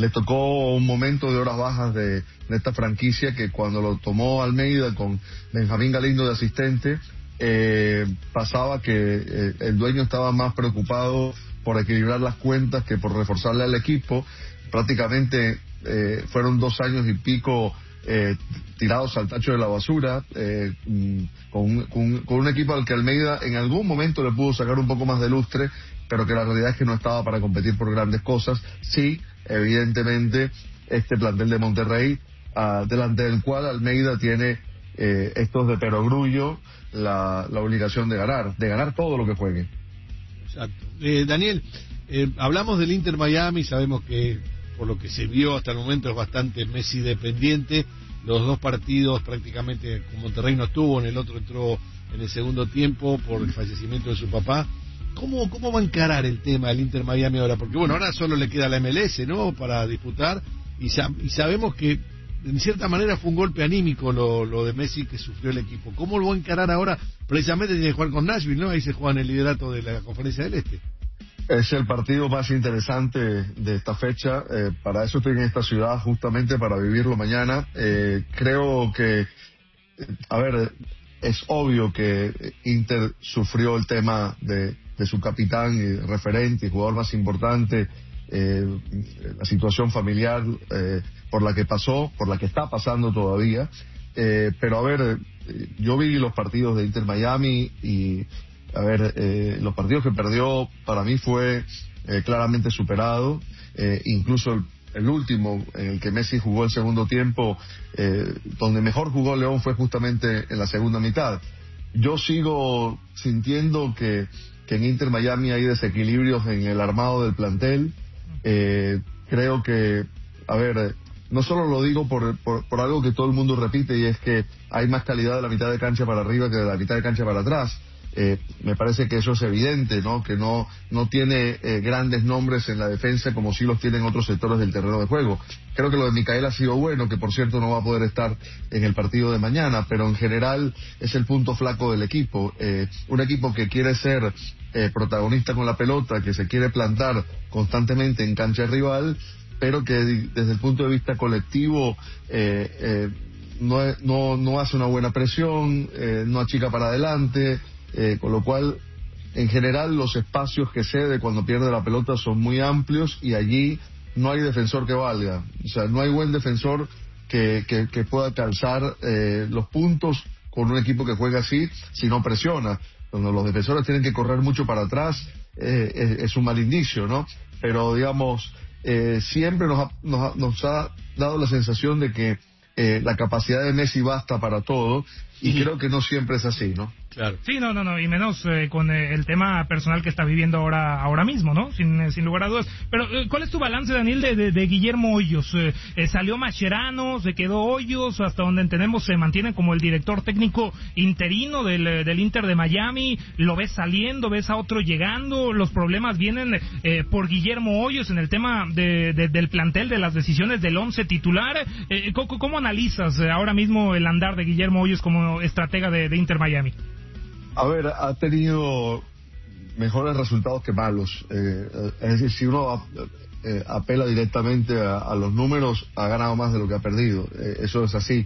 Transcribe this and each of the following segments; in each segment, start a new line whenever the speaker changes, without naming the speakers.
le tocó un momento de horas bajas de esta franquicia que cuando lo tomó Almeida con Benjamín Galindo de asistente, pasaba que el dueño estaba más preocupado por equilibrar las cuentas que por reforzarle al equipo. Prácticamente fueron 2 años y pico tirados al tacho de la basura, con un equipo al que Almeida en algún momento le pudo sacar un poco más de lustre, pero que la realidad es que no estaba para competir por grandes cosas. Sí, evidentemente, este plantel de Monterrey, delante del cual Almeida tiene estos de perogrullo la obligación de ganar todo lo que juegue.
Exacto. Daniel, hablamos del Inter Miami, sabemos que por lo que se vio hasta el momento es bastante Messi dependiente. Los 2 partidos prácticamente con Monterrey no estuvo, en el otro entró en el segundo tiempo por el fallecimiento de su papá. ¿Cómo va a encarar el tema del Inter Miami ahora? Porque bueno, ahora solo le queda la MLS, ¿no?, para disputar, y sabemos que en cierta manera fue un golpe anímico lo de Messi que sufrió el equipo. ¿Cómo lo va a encarar ahora? Precisamente tiene que jugar con Nashville, ¿no? Ahí se juega en el liderato de la Conferencia del Este.
Es el partido más interesante de esta fecha. Para eso estoy en esta ciudad, justamente para vivirlo mañana. Creo que, es obvio que Inter sufrió el tema de su capitán y referente y jugador más importante, la situación familiar por la que pasó, por la que está pasando todavía. Pero yo vi los partidos de Inter Miami y los partidos que perdió para mí fue claramente superado. Incluso el último, en el que Messi jugó el segundo tiempo, donde mejor jugó León fue justamente en la segunda mitad. Yo sigo sintiendo que en Inter Miami hay desequilibrios en el armado del plantel. Creo que, no solo lo digo por algo que todo el mundo repite, y es que hay más calidad de la mitad de cancha para arriba que de la mitad de cancha para atrás. Me parece que eso es evidente, ¿no? Que no tiene grandes nombres en la defensa como sí los tienen otros sectores del terreno de juego. Creo que lo de Micael ha sido bueno, que por cierto no va a poder estar en el partido de mañana, pero en general es el punto flaco del equipo. Un equipo que quiere ser protagonista con la pelota, que se quiere plantar constantemente en cancha rival, pero que desde el punto de vista colectivo no hace una buena presión, no achica para adelante. Con lo cual, en general, los espacios que cede cuando pierde la pelota son muy amplios y allí no hay defensor que valga. O sea, no hay buen defensor que pueda calzar los puntos con un equipo que juega así si no presiona. Cuando los defensores tienen que correr mucho para atrás, es un mal indicio, ¿no? Pero, digamos, siempre nos ha dado la sensación de que la capacidad de Messi basta para todo, y creo que no siempre es así, ¿no?
Claro. Sí, no, y menos con el tema personal que está viviendo ahora mismo, ¿no? Sin lugar a dudas. Pero, ¿cuál es tu balance, Daniel, de Guillermo Hoyos? ¿Salió Mascherano, se quedó Hoyos, hasta donde entendemos se mantiene como el director técnico interino del Inter de Miami? ¿Lo ves saliendo, ves a otro llegando? ¿Los problemas vienen por Guillermo Hoyos en el tema del plantel, de las decisiones del 11 titular? ¿Cómo analizas ahora mismo el andar de Guillermo Hoyos como estratega de Inter Miami?
Ha tenido mejores resultados que malos. Es decir, si uno apela directamente a los números, ha ganado más de lo que ha perdido. Eso es así.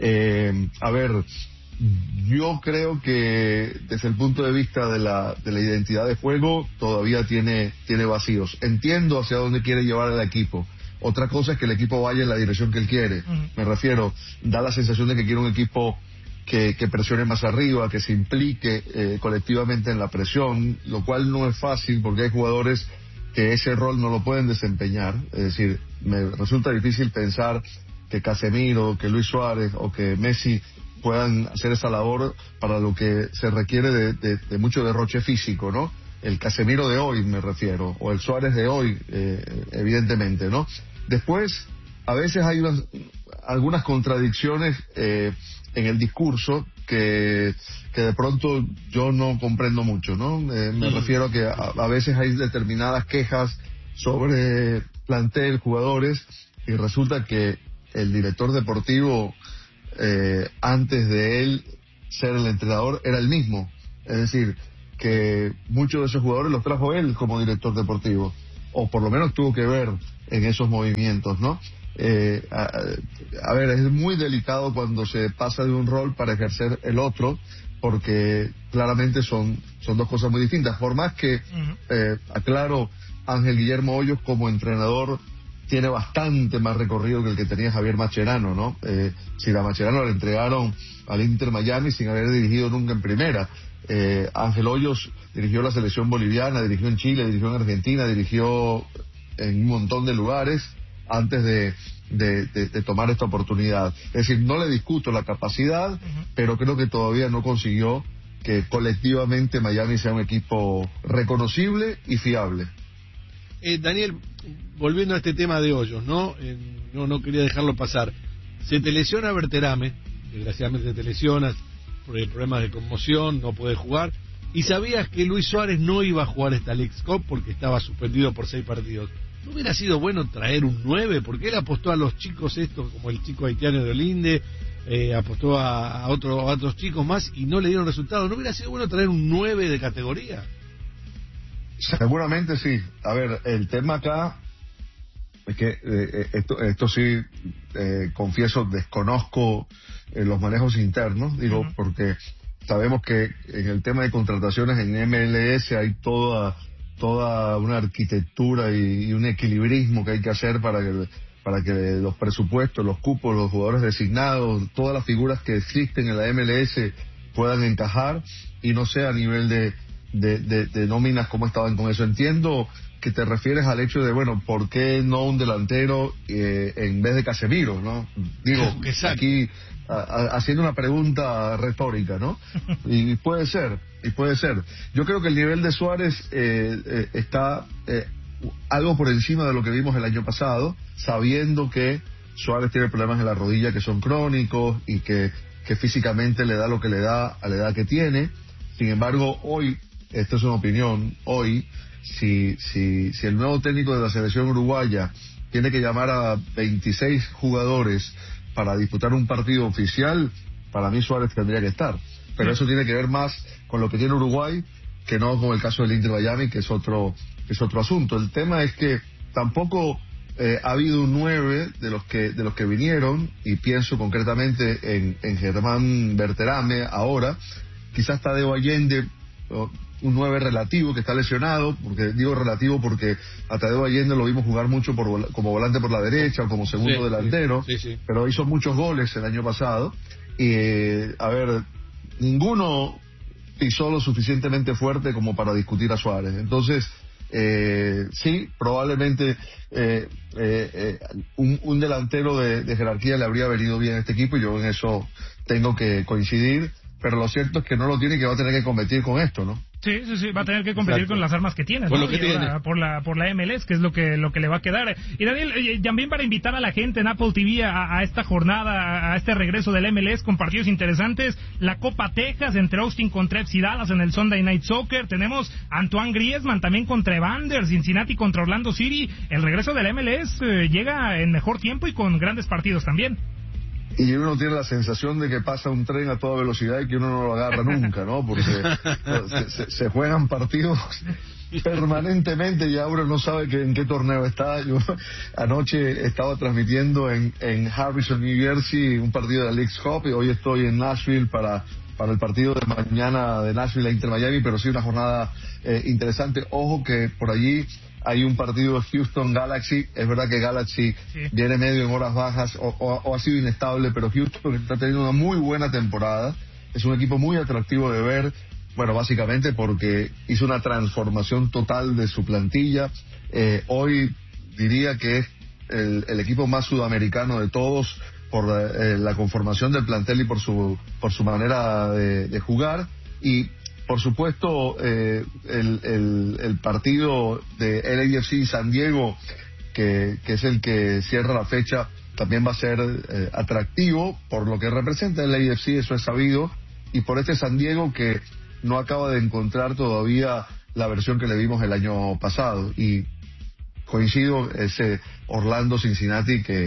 Yo creo que desde el punto de vista de la identidad de juego todavía tiene vacíos. Entiendo hacia dónde quiere llevar el equipo. Otra cosa es que el equipo vaya en la dirección que él quiere. Me refiero, da la sensación de que quiere un equipo que presione más arriba, que se implique colectivamente en la presión, lo cual no es fácil porque hay jugadores que ese rol no lo pueden desempeñar. Es decir, me resulta difícil pensar que Casemiro, que Luis Suárez o que Messi puedan hacer esa labor para lo que se requiere de mucho derroche físico, ¿no? El Casemiro de hoy me refiero, o el Suárez de hoy, evidentemente, ¿no? Después, a veces hay algunas contradicciones en el discurso que de pronto yo no comprendo mucho, ¿no? Me refiero a que a veces hay determinadas quejas sobre plantel, jugadores, y resulta que el director deportivo, antes de él ser el entrenador, era el mismo. Es decir, que muchos de esos jugadores los trajo él como director deportivo, o por lo menos tuvo que ver en esos movimientos, ¿no? A ver, es muy delicado cuando se pasa de un rol para ejercer el otro, porque claramente son dos cosas muy distintas. Por más que, aclaro, Ángel Guillermo Hoyos como entrenador tiene bastante más recorrido que el que tenía Javier Mascherano, ¿no? Si a Mascherano le entregaron al Inter Miami sin haber dirigido nunca en primera. Ángel Hoyos dirigió la selección boliviana, dirigió en Chile, dirigió en Argentina, dirigió en un montón de lugares antes de tomar esta oportunidad. Es decir, no le discuto la capacidad, pero creo que todavía no consiguió que colectivamente Miami sea un equipo reconocible y fiable.
Daniel, volviendo a este tema de Hoyos, ¿no? No quería dejarlo pasar. Se te lesiona Berterame, desgraciadamente te lesionas por problemas de conmoción, no puede jugar, y sabías que Luis Suárez no iba a jugar esta Leagues Cup porque estaba suspendido por 6 partidos. ¿No hubiera sido bueno traer un 9? Porque él apostó a los chicos estos, como el chico haitiano de Olinde, apostó a otros chicos más y no le dieron resultados. ¿No hubiera sido bueno traer un 9 de categoría?
Seguramente sí. A ver, el tema acá es que esto sí, confieso, desconozco los manejos internos, digo, porque sabemos que en el tema de contrataciones en MLS hay toda una arquitectura y un equilibrismo que hay que hacer para que los presupuestos, los cupos, los jugadores designados, todas las figuras que existen en la MLS puedan encajar y no sea a nivel de nóminas como estaban con eso. Entiendo que te refieres al hecho de, bueno, ¿por qué no un delantero en vez de Casemiro, no? Digo, aquí haciendo una pregunta retórica, ¿no? Y puede ser. Yo creo que el nivel de Suárez está algo por encima de lo que vimos el año pasado, sabiendo que Suárez tiene problemas en la rodilla que son crónicos y que físicamente le da lo que le da a la edad que tiene. Sin embargo, hoy, esto es una opinión, hoy, si el nuevo técnico de la selección uruguaya tiene que llamar a 26 jugadores para disputar un partido oficial, para mí Suárez tendría que estar. Pero eso tiene que ver más con lo que tiene Uruguay que no con el caso del Inter Miami, que es otro asunto. El tema es que tampoco ha habido un 9 de los que vinieron, y pienso concretamente en Germán Berterame ahora, quizás Tadeo Allende, un 9 relativo que está lesionado, porque digo relativo porque a Tadeo Allende lo vimos jugar mucho como volante por la derecha o como segundo delantero, sí. Pero hizo muchos goles el año pasado y a ver, ninguno pisó lo suficientemente fuerte como para discutir a Suárez. Entonces sí, probablemente un delantero de jerarquía le habría venido bien a este equipo, y yo en eso tengo que coincidir, pero lo cierto es que no lo tiene y que va a tener que competir con esto, ¿no?
Sí, va a tener que competir con las armas que tiene, ¿no? Por la MLS, que es lo que le va a quedar. Y Daniel, también para invitar a la gente en Apple TV a esta jornada, a este regreso del MLS con partidos interesantes, la Copa Texas entre Austin contra FC Dallas en el Sunday Night Soccer, tenemos Antoine Griezmann también contra Evander, Cincinnati contra Orlando City. El regreso del MLS llega en mejor tiempo y con grandes partidos también.
Y uno tiene la sensación de que pasa un tren a toda velocidad y que uno no lo agarra nunca, ¿no? Porque se juegan partidos permanentemente y ahora no sabe en qué torneo está. Yo anoche estaba transmitiendo en Harrison, New Jersey, un partido de la Leagues Cup, y hoy estoy en Nashville para el partido de mañana de Nashville a Inter Miami, pero sí una jornada interesante. Ojo que por allí hay un partido de Houston Galaxy. Es verdad que Galaxy viene medio en horas bajas o ha sido inestable, pero Houston está teniendo una muy buena temporada. Es un equipo muy atractivo de ver, bueno, básicamente porque hizo una transformación total de su plantilla. Hoy diría que es el equipo más sudamericano de todos por la conformación del plantel y por su manera de jugar. Y por supuesto, el partido de LAFC y San Diego, que es el que cierra la fecha, también va a ser atractivo por lo que representa el LAFC, eso es sabido, y por este San Diego que no acaba de encontrar todavía la versión que le vimos el año pasado. Y coincido, ese Orlando Cincinnati que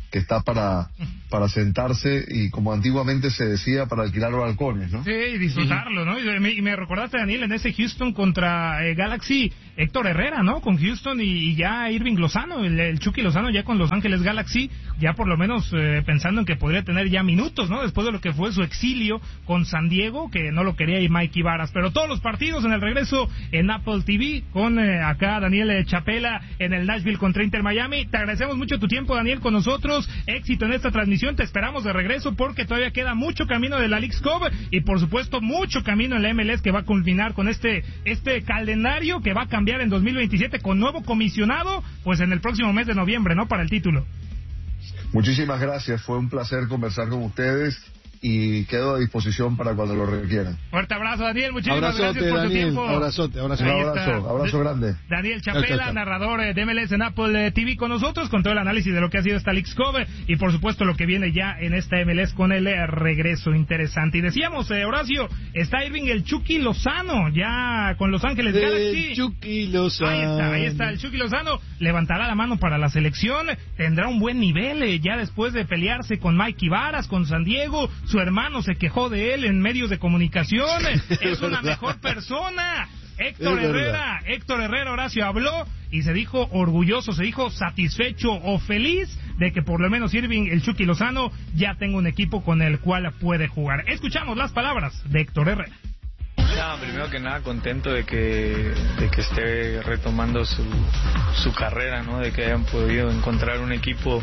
que está para sentarse y, como antiguamente se decía, para alquilar balcones, ¿no?
Sí, y disfrutarlo, ¿no? Y me recordaste, Daniel, en ese Houston contra Galaxy, Héctor Herrera, ¿no? Con Houston y ya Irving Lozano, el Chucky Lozano ya con Los Ángeles Galaxy, ya por lo menos pensando en que podría tener ya minutos, ¿no? Después de lo que fue su exilio con San Diego, que no lo quería ir Mikey Varas. Pero todos los partidos en el regreso en Apple TV, con acá Daniel Chapela en el Nashville contra Inter Miami. Te agradecemos mucho tu tiempo, Daniel, con nosotros. Éxito en esta transmisión, te esperamos de regreso porque todavía queda mucho camino de la Leagues Cup y por supuesto mucho camino en la MLS, que va a culminar con este calendario que va a cambiar en 2027 con nuevo comisionado, pues en el próximo mes de noviembre, ¿no? Para el título.
Muchísimas gracias, fue un placer conversar con ustedes y quedo a disposición para cuando lo requieran.
Fuerte abrazo, Daniel, muchísimas
Abrazote,
gracias por
Daniel,
tu tiempo.
Abrazote.
Un abrazo grande.
Daniel Chapela,
chao.
narrador de MLS en Apple TV con nosotros, con todo el análisis de lo que ha sido esta Leagues Cup y por supuesto lo que viene ya en esta MLS con el regreso interesante. Y decíamos, Horacio, está Irving el Chucky Lozano, ya con Los Ángeles Galaxy.
Chucky Lozano.
Ahí está el Chucky Lozano, levantará la mano para la selección, tendrá un buen nivel ya después de pelearse con Mikey Varas, con San Diego. Su hermano se quejó de él en medios de comunicación. Es una mejor persona. Héctor Herrera, Horacio, habló y se dijo orgulloso, se dijo satisfecho o feliz de que por lo menos Irving el Chucky Lozano ya tenga un equipo con el cual puede jugar. Escuchamos las palabras de Héctor Herrera.
Primero que nada contento de que esté retomando su carrera, ¿no? De que hayan podido encontrar un equipo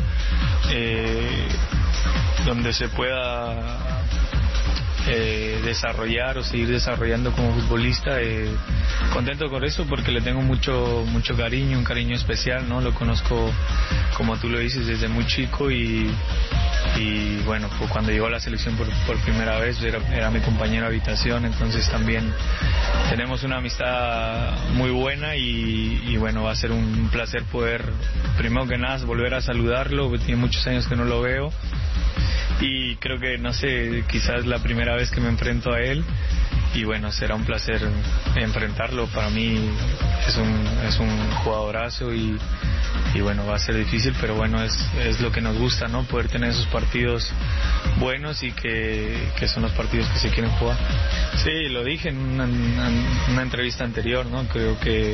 donde se pueda desarrollar o seguir desarrollando como futbolista. Contento con eso porque le tengo mucho cariño, un cariño especial, ¿no? Lo conozco, como tú lo dices, desde muy chico y bueno, pues cuando llegó a la selección por primera vez era mi compañero de habitación, entonces también tenemos una amistad muy buena y bueno, va a ser un placer poder, primero que nada, volver a saludarlo, porque tiene muchos años que no lo veo y creo que, no sé, quizás la primera vez que me enfrento a él y bueno, será un placer enfrentarlo. Para mí es un jugadorazo y bueno, va a ser difícil, pero bueno, es lo que nos gusta, ¿no? Poder tener esos partidos buenos y que son los partidos que se quieren jugar. Sí, lo dije en una entrevista anterior, ¿no? Creo que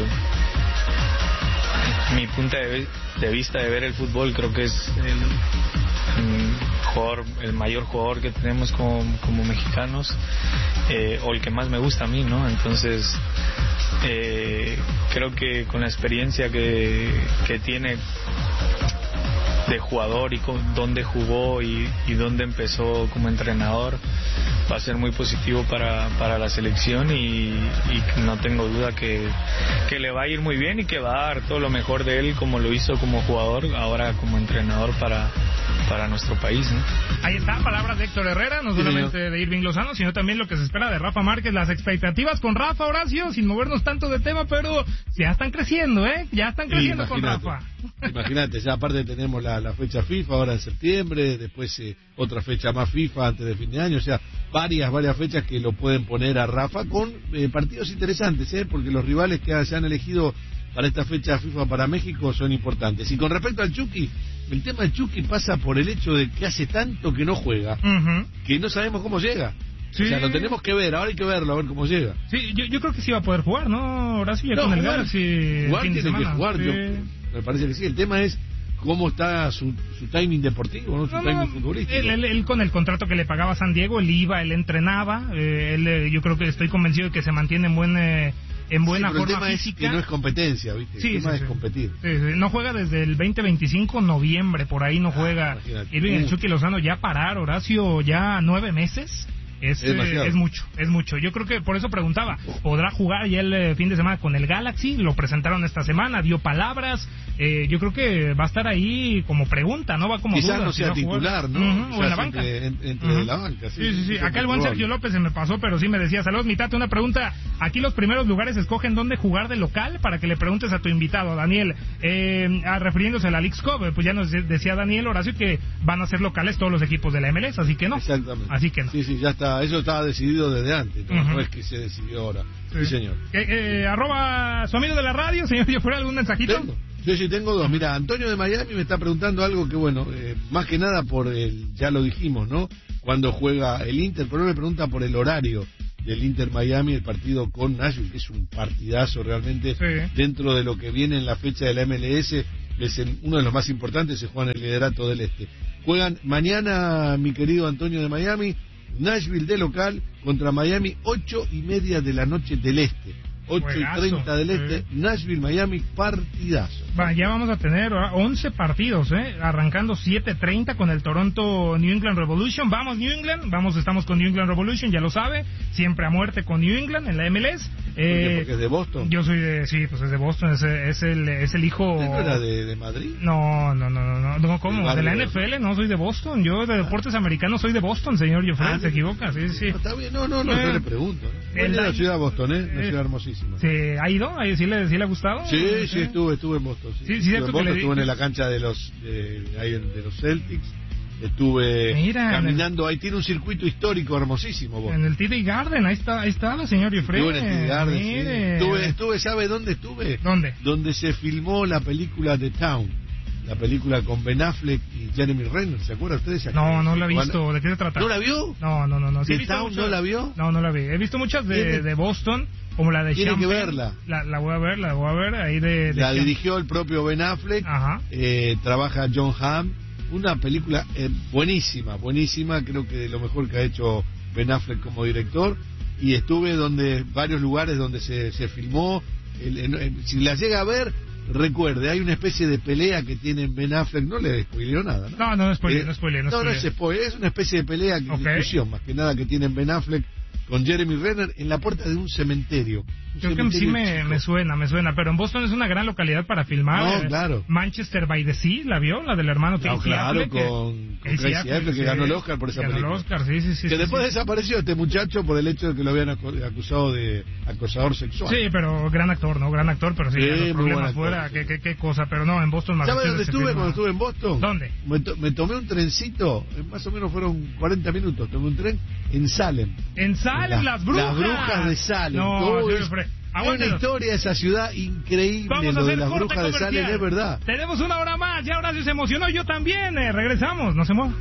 mi punto de vista de ver el fútbol, creo que es el mayor jugador que tenemos como mexicanos, o el que más me gusta a mí, ¿no? Entonces creo que con la experiencia que tiene de jugador y dónde jugó y dónde empezó como entrenador, va a ser muy positivo para la selección y no tengo duda que le va a ir muy bien y que va a dar todo lo mejor de él como lo hizo como jugador, ahora como entrenador para nuestro país, ¿no?
Ahí está, palabras de Héctor Herrera, no solamente de Irving Lozano, sino también lo que se espera de Rafa Márquez, las expectativas con Rafa, Horacio, sin movernos tanto de tema, pero ya están creciendo, ya están creciendo con Rafa.
Imagínate, ya aparte tenemos la fecha FIFA ahora en septiembre, después otra fecha más FIFA antes de fin de año, o sea, varias fechas que lo pueden poner a Rafa con partidos interesantes, porque los rivales que se han elegido para esta fecha FIFA para México son importantes. Y con respecto al Chucky, el tema del Chucky pasa por el hecho de que hace tanto que no juega, que no sabemos cómo llega. Sí. O sea, lo tenemos que ver, ahora hay que verlo, a ver cómo llega.
Sí, yo creo que sí va a poder jugar, ¿no? Horacio, ya con el Galaxy.
Jugar tiene que jugar, sí. Me parece que sí. El tema es cómo está su timing deportivo, ¿no? Su timing futbolístico.
Él con el contrato que le pagaba San Diego, él iba, él entrenaba. Yo creo que estoy convencido de que se mantiene en buena forma
el tema
física.
Es que no es competencia, ¿viste? El tema es competir.
Sí. No juega desde el 2025, noviembre, por ahí no juega. Irving el Chucky Lozano ya parar, Horacio, ya 9 meses. Es mucho. Yo creo que por eso preguntaba, ¿podrá jugar ya el fin de semana con el Galaxy? Lo presentaron esta semana, dio palabras. Yo creo que va a estar ahí como pregunta, no va como
quizás
duda.
no sea titular, ¿no?
O en la banca.
Entre la banca,
Sí. Acá el buen Sergio López se me pasó, pero sí me decía, saludos, mi Tate, una pregunta. Aquí los primeros lugares escogen dónde jugar de local, para que le preguntes a tu invitado, Daniel. Refiriéndose a la Leagues Cup, pues ya nos decía Daniel, Horacio, que van a ser locales todos los equipos de la MLS, así que no.
Exactamente.
Así que no.
Sí, ya está. Eso estaba decidido desde antes, no es que se decidió ahora. Sí, señor.
Arroba su amigo de la radio, señor, ¿yo fuera algún mensajito?
Sí, tengo dos. Mira, Antonio de Miami me está preguntando algo que, bueno, más que nada por ya lo dijimos, ¿no? Cuando juega el Inter, pero me pregunta por el horario del Inter Miami, el partido con Nashville, que es un partidazo realmente, dentro de lo que viene en la fecha de la MLS, es uno de los más importantes, se juega en el liderato del Este. Juegan mañana, mi querido Antonio de Miami, Nashville de local contra Miami, 8:30 de la noche del Este. 8:30 del Este, Nashville, Miami, partidazo.
Ya vamos a tener 11 partidos, arrancando 7:30 con el Toronto New England Revolution. Vamos New England, estamos con New England Revolution, ya lo sabe, siempre a muerte con New England en la MLS.
Porque es de Boston.
Yo soy pues es de Boston, es el hijo.
¿Usted no era de Madrid?
No, ¿cómo? De la NFL, no, soy de Boston. Yo de deportes americanos soy de Boston, señor Joffrey, se equivoca, sí.
No, está bien, no, yo le pregunto. Es la ciudad de Boston, una ciudad hermosísima.
¿Ha ido? ¿Sí le ha gustado?
Sí, estuve en Boston. Sí, estuve en la cancha de los Celtics. Estuve caminando, ahí tiene un circuito histórico hermosísimo. Boston.
En el TD Garden, ahí está, señor Joffrey.
Estuve en el TD Garden, sí. Estuve, ¿sabe dónde estuve?
¿Dónde?
Donde se filmó la película The Town. La película con Ben Affleck y Jeremy Renner, ¿se acuerdan ustedes?
No la he visto. ¿De qué se trata?
¿No la vio?
No.
¿The Town no la vio?
No la vi. He visto muchas de Boston, como la de
Tiene que verla.
La voy a ver ahí
la dirigió el propio Ben Affleck.
Ajá.
Trabaja John Hamm. Una película buenísima. Creo que de lo mejor que ha hecho Ben Affleck como director. Y estuve varios lugares donde se filmó. Si la llega a ver, recuerde, hay una especie de pelea que tiene Ben Affleck, no le spoileo nada, ¿no?
No spoileo.
No es spoiler, es una especie de pelea, discusión más que nada que tienen Ben Affleck con Jeremy Renner en la puerta de un cementerio.
Creo que sí me suena, pero en Boston es una gran localidad para filmar.
No, claro.
Manchester by the Sea, ¿la vio? La del hermano Casey Affleck.
Con Casey Affleck, que ganó el Oscar por esa película.
Ganó el Oscar, sí.
Que después desapareció este muchacho por el hecho de que lo habían acusado de acosador sexual.
Sí, pero gran actor, pero sí, los problemas fuera, qué cosa, pero no, en Boston.
¿Sabes dónde estuve cuando estuve en Boston?
¿Dónde?
Me tomé un trencito, más o menos fueron 40 minutos, tomé un tren en Salem.
En Salem, las brujas.
Las brujas de Salem. Hay una historia de esa ciudad increíble.
Vamos a
lo
hacer
de las brujas
comercial.
de Salem, es verdad.
Tenemos una hora más, ya Horacio se emocionó, yo también. Regresamos, no se mueva.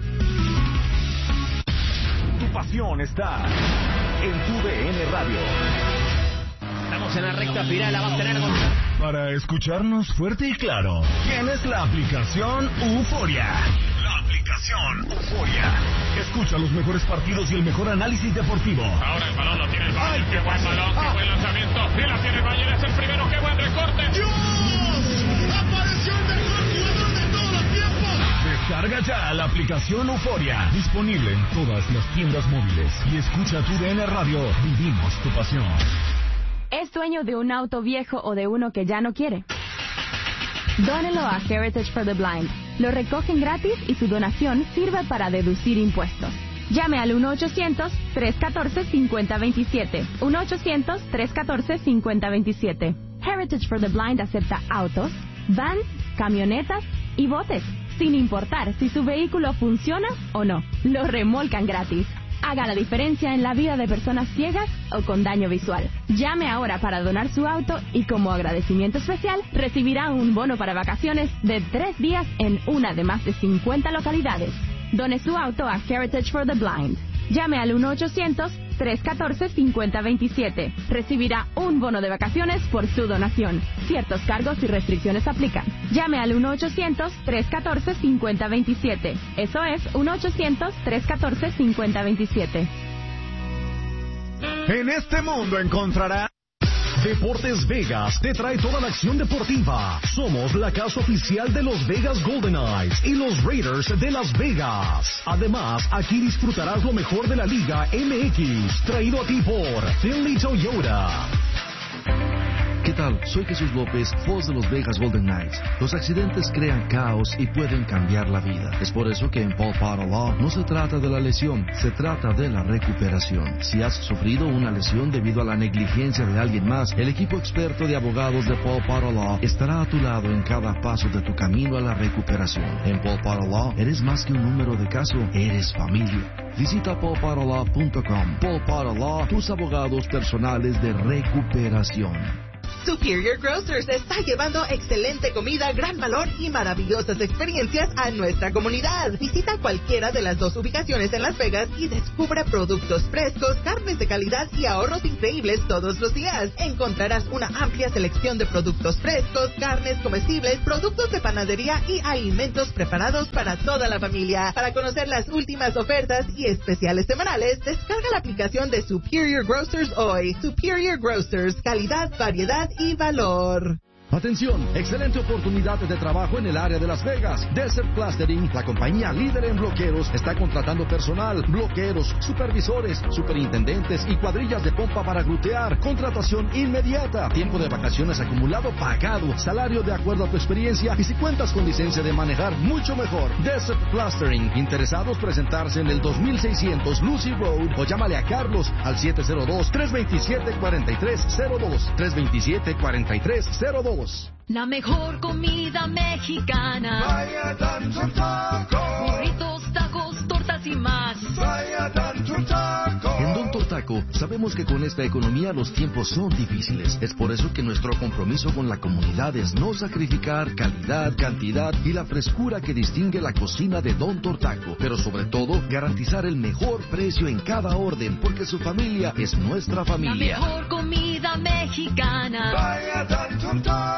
Tu pasión está en tu DN Radio.
Estamos en la recta final, la vas a tener
Para escucharnos fuerte y claro, tienes la aplicación Euforia. La aplicación Euforia. Escucha los mejores partidos y el mejor análisis deportivo.
Ahora el balón lo tiene el Bayern. ¡Qué buen balón! ¡Qué buen lanzamiento! Y la tiene el Bayern, es el primero. ¡Qué buen recorte!
¡Dios! ¡Apareció el mejor jugador de todos los tiempos! Descarga ya la aplicación Euforia. Disponible en todas las tiendas móviles. Y escucha tu DN Radio. Vivimos tu pasión.
¿Es dueño de un auto viejo o de uno que ya no quiere? Dónelo a Heritage for the Blind. Lo recogen gratis y su donación sirve para deducir impuestos. Llame al 1-800-314-5027. 1-800-314-5027. Heritage for the Blind acepta autos, vans, camionetas y botes, sin importar si su vehículo funciona o no. Lo remolcan gratis. Haga la diferencia en la vida de personas ciegas o con daño visual. Llame ahora para donar su auto y como agradecimiento especial recibirá un bono para vacaciones de 3 días en una de más de 50 localidades. Done su auto a Heritage for the Blind. Llame al 1-800-314-5027. Recibirá un bono de vacaciones por su donación. Ciertos cargos y restricciones aplican. Llame al 1-800-314-5027. Eso es 1-800-314-5027.
En este mundo encontrará... Deportes Vegas te trae toda la acción deportiva. Somos la casa oficial de los Vegas Golden Knights y los Raiders de Las Vegas. Además, aquí disfrutarás lo mejor de la Liga MX, traído a ti por Finley Toyota.
¿Qué tal? Soy Jesús López, voz de los Vegas Golden Knights. Los accidentes crean caos y pueden cambiar la vida. Es por eso que en Paul Potter Law no se trata de la lesión, se trata de la recuperación. Si has sufrido una lesión debido a la negligencia de alguien más, el equipo experto de abogados de Paul Potter Law estará a tu lado en cada paso de tu camino a la recuperación. En Paul Potter Law eres más que un número de caso, eres familia. Visita paulpotterlaw.com. Paul Potter Law, tus abogados personales de recuperación.
Superior Grocers está llevando excelente comida, gran valor y maravillosas experiencias a nuestra comunidad. Visita cualquiera de las 2 ubicaciones en Las Vegas y descubre productos frescos, carnes de calidad y ahorros increíbles todos los días. Encontrarás una amplia selección de productos frescos, carnes comestibles, productos de panadería y alimentos preparados para toda la familia. Para conocer las últimas ofertas y especiales semanales, descarga la aplicación de Superior Grocers hoy. Superior Grocers, calidad, variedad y valor.
Atención, excelente oportunidad de trabajo en el área de Las Vegas. Desert Plastering, la compañía líder en bloqueros, está contratando personal, bloqueros, supervisores, superintendentes y cuadrillas de pompa para glutear. Contratación inmediata, tiempo de vacaciones acumulado pagado, salario de acuerdo a tu experiencia y si cuentas con licencia de manejar, mucho mejor. Desert Plastering, interesados presentarse en el 2600 Lucy Road o llámale a Carlos al 702-327-4302, 327-4302.
La mejor comida mexicana.
Vaya Don Taco.
Burritos, tacos, tortas y más.
Vaya Don Taco.
En Don Taco sabemos que con esta economía los tiempos son difíciles. Es por eso que nuestro compromiso con la comunidad es no sacrificar calidad, cantidad y la frescura que distingue la cocina de Don Taco. Pero sobre todo, garantizar el mejor precio en cada orden, porque su familia es nuestra familia.
La mejor comida mexicana.
Vaya Don Taco.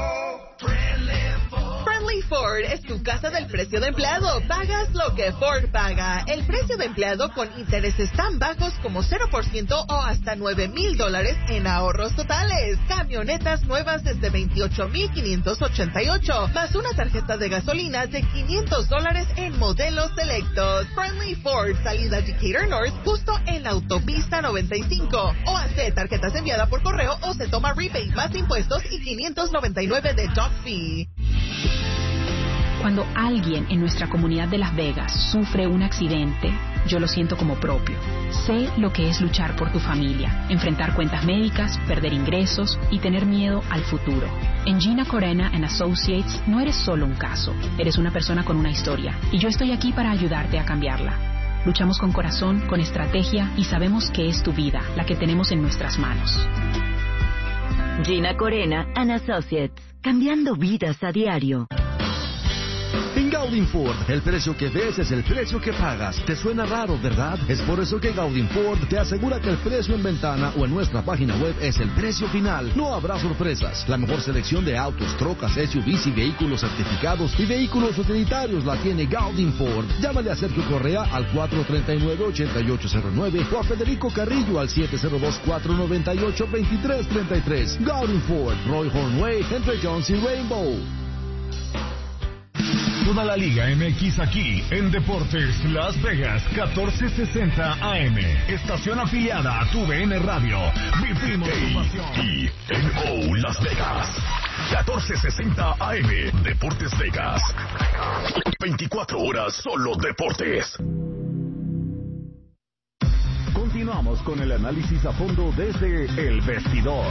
Friendly Ford es tu casa del precio de empleado. Pagas lo que Ford paga. El precio de empleado con intereses tan bajos como 0% o hasta $9,000 en ahorros totales. Camionetas nuevas desde $28,588, más una tarjeta de gasolina de $500 en modelos selectos. Friendly Ford, salida Decatur North, justo en la autopista 95. O hace tarjetas enviadas por correo o se toma rebate más impuestos y $599 de dock fee.
Cuando alguien en nuestra comunidad de Las Vegas sufre un accidente, yo lo siento como propio. Sé lo que es luchar por tu familia, enfrentar cuentas médicas, perder ingresos y tener miedo al futuro. En Gina Corena and Associates no eres solo un caso, eres una persona con una historia y yo estoy aquí para ayudarte a cambiarla. Luchamos con corazón, con estrategia y sabemos que es tu vida la que tenemos en nuestras manos.
Gina Corena and Associates, cambiando vidas a diario.
En Gaudin Ford, el precio que ves es el precio que pagas. ¿Te suena raro, verdad? Es por eso que Gaudin Ford te asegura que el precio en ventana o en nuestra página web es el precio final. No habrá sorpresas. La mejor selección de autos, trocas, SUVs y vehículos certificados y vehículos utilitarios la tiene Gaudin Ford. Llámale a Sergio Correa al 439-8809 o a Federico Carrillo al 702-498-2333. Gaudin Ford, Roy Hornway, entre Jones y Rainbow.
Toda la Liga MX aquí en Deportes Las Vegas 1460 AM. Estación afiliada a tu VN Radio. Vivimos tu pasión.
TNO Las Vegas 1460 AM. Deportes Vegas. 24 horas solo deportes.
Continuamos con el análisis a fondo desde el vestidor.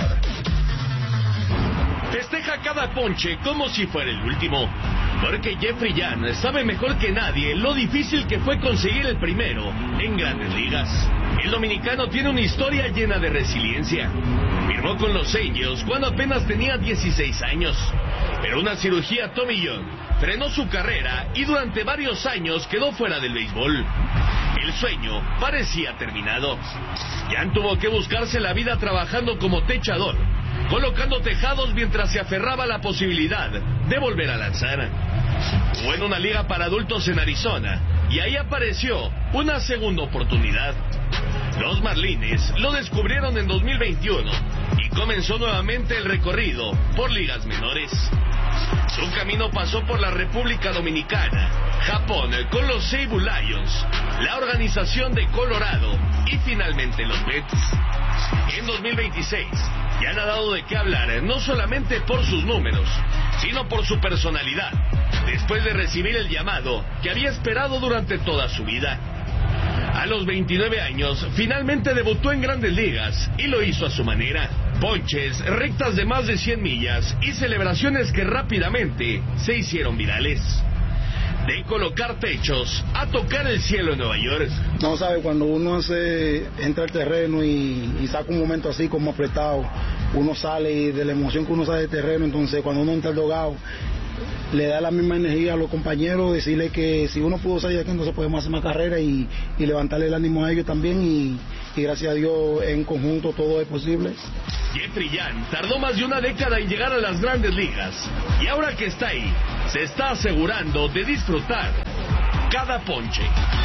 Festeja cada ponche como si fuera el último, porque Jeffrey Young sabe mejor que nadie lo difícil que fue conseguir el primero en Grandes Ligas. El dominicano tiene una historia llena de resiliencia. Firmó con los Angels cuando apenas tenía 16 años, pero una cirugía Tommy John frenó su carrera y durante varios años quedó fuera del béisbol. El sueño parecía terminado. Young tuvo que buscarse la vida trabajando como techador, colocando tejados mientras se aferraba a la posibilidad de volver a lanzar. Jugó en una liga para adultos en Arizona y ahí apareció una segunda oportunidad. Los Marlins lo descubrieron en 2021 y comenzó nuevamente el recorrido por ligas menores. Su camino pasó por la República Dominicana, Japón con los Seibu Lions, la organización de Colorado y finalmente los Mets. En 2026 ya han dado de qué hablar, no solamente por sus números, sino por su personalidad, después de recibir el llamado que había esperado durante toda su vida. A los 29 años, finalmente debutó en Grandes Ligas y lo hizo a su manera. Ponches, rectas de más de 100 millas y celebraciones que rápidamente se hicieron virales. De colocar techos a tocar el cielo en Nueva York.
No sabe, cuando uno entra al terreno y saca un momento así como apretado, uno sale y de la emoción que uno sale del terreno, entonces cuando uno entra al dogado, le da la misma energía a los compañeros, decirle que si uno pudo salir de aquí, entonces podemos hacer más carrera y levantarle el ánimo a ellos también, y gracias a Dios en conjunto todo es posible.
Jeffrey Young tardó más de una década en llegar a las grandes ligas, y ahora que está ahí, se está asegurando de disfrutar cada ponche.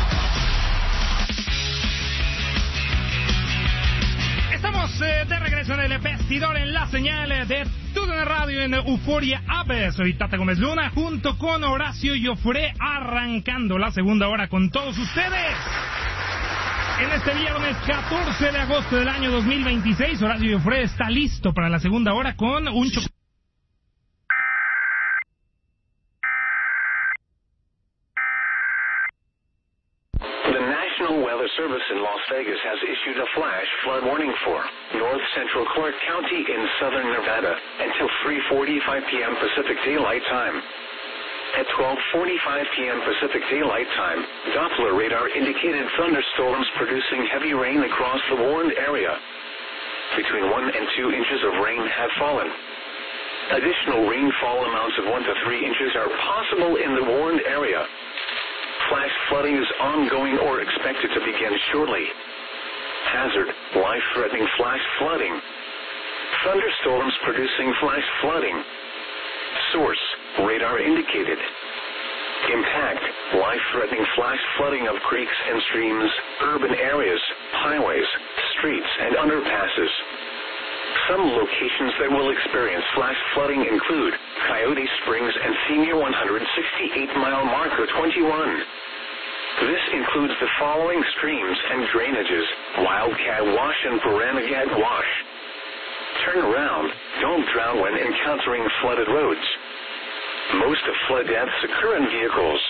Estamos de regreso en el vestidor en la señal de TUDN Radio en Euforia App. Soy Tata Gómez Luna junto con Horacio Joffre, arrancando la segunda hora con todos ustedes. En este viernes 14 de agosto del año 2026, Horacio Joffre está listo para la segunda hora con un
Weather Service in Las Vegas has issued a flash flood warning for north central Clark County in southern Nevada until 3:45 p.m. Pacific Daylight Time. At 12:45 p.m. Pacific Daylight Time, Doppler radar indicated thunderstorms producing heavy rain across the warned area. Between 1 and 2 inches of rain have fallen. Additional rainfall amounts of 1 to 3 inches are possible in the warned area. Flash flooding is ongoing or expected to begin shortly. Hazard, life-threatening flash flooding. Thunderstorms producing flash flooding. Source, radar indicated. Impact, life-threatening flash flooding of creeks and streams, urban areas, highways, streets, and underpasses. Some locations that will experience flash flooding include Coyote Springs and Senior 168-mile Marker 21. This includes the following streams and drainages: Wildcat Wash and Baranagat Wash. Turn around. Don't drown when encountering flooded roads. Most of flood deaths occur in vehicles.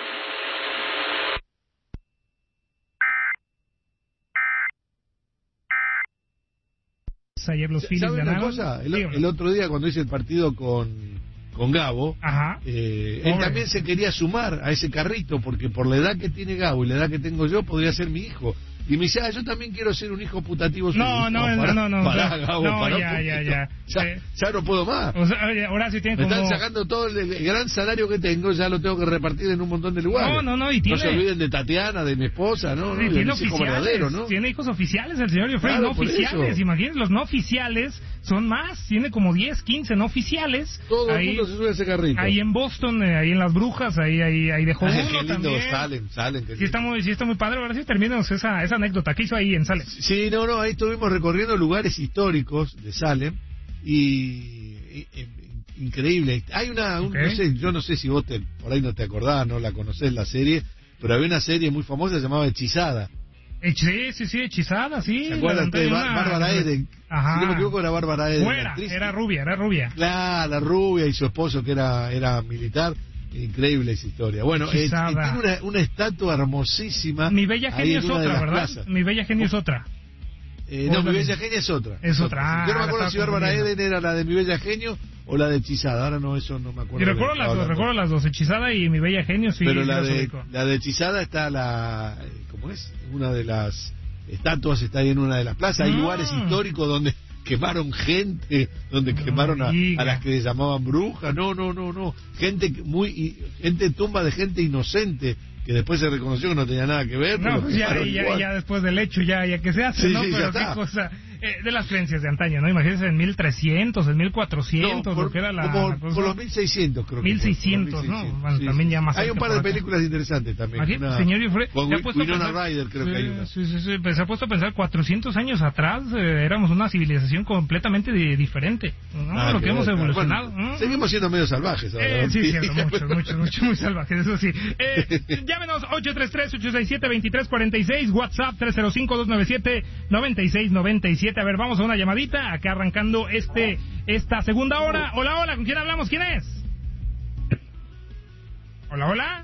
Ayer los Phillies
¿Sabe una
ganaron?
cosa? El otro día cuando hice el partido con Gabo, él también se quería sumar a ese carrito, porque por la edad que tiene Gabo y la edad que tengo yo, podría ser mi hijo. Y me dice, yo también quiero ser un hijo putativo suyo.
No,
Gabo,
ya.
Ya no puedo más.
O sea, oye, Horacio tiene
me
como...
están sacando todo el gran salario que tengo, ya lo tengo que repartir en un montón de lugares.
Y tiene...
No se olviden de Tatiana, de mi esposa, ¿no?
Sí, tiene oficiales, ¿no? Tiene hijos oficiales el señor Joffre, no oficiales. Imagínense, los no oficiales son más, tiene como 10, 15 no oficiales.
Todo el mundo se sube a ese carrito.
Ahí en Boston, ahí en Las Brujas, ahí dejó uno
qué lindo,
también.
Salen.
Sí está muy padre. Ahora sí terminamos esa anécdota. ¿Qué hizo ahí en Salem?
Sí, ahí estuvimos recorriendo lugares históricos de Salem y increíble. Hay yo no sé si vos por ahí no te acordás, no la conocés la serie, pero había una serie muy famosa llamada Hechizada.
Sí, Hechizada, sí.
¿Se acuerdan de Bárbara Eden? Si no me equivoco era Bárbara Eden.
Era rubia.
Claro, la rubia y su esposo que era militar. Increíble esa historia. Bueno, tiene una estatua hermosísima.
Mi Bella Genio es otra, ¿verdad? Plazas. Mi Bella Genio es otra.
No, Mi Bella Genio es otra.
Es otra.
Yo no me acuerdo si Bárbara Eden era la de Mi Bella Genio o la de Hechizada. Ahora eso no me acuerdo.
Yo recuerdo las dos, Hechizada y Mi Bella Genio, sí.
Pero la de Hechizada está ¿cómo es? Una de las estatuas está ahí en una de las plazas. Hay lugares históricos donde quemaron gente, quemaron a las que llamaban brujas. No. Gente tumba de gente inocente que después se reconoció que no tenía nada que ver.
No, pues ya después del hecho, ya que se hace, ¿no? Pero qué cosa, de las creencias de antaño, ¿no? Imagínense en 1300, en 1400, lo que era la cosa.
Por los 1600, creo que
1600, ¿no? Bueno, también ya más.
Hay un par de películas interesantes también.
Señor Joffre,
con Winona Ryder, creo que hay una.
Sí, pues se ha puesto a pensar, 400 años atrás éramos una civilización completamente diferente, ¿no? Lo que hemos evolucionado.
Seguimos siendo medio salvajes ahora.
Sí, cierto, mucho, muy salvajes, eso sí. Llámenos 833-867-2346, WhatsApp 305-297-9697. A ver, vamos a una llamadita, acá arrancando esta segunda hora. Hola, ¿con quién hablamos? ¿Quién es? Hola.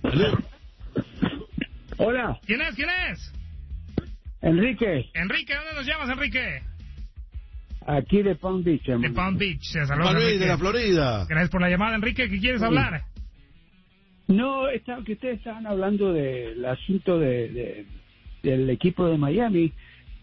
Hola.
¿Quién es?
Enrique,
¿dónde nos llamas, Enrique?
aquí de Palm Beach, hermano.
De Palm Beach, saludos,
de la Florida.
Gracias por la llamada, Enrique. ¿Qué quieres hablar?
No, que ustedes estaban hablando del asunto del equipo de Miami,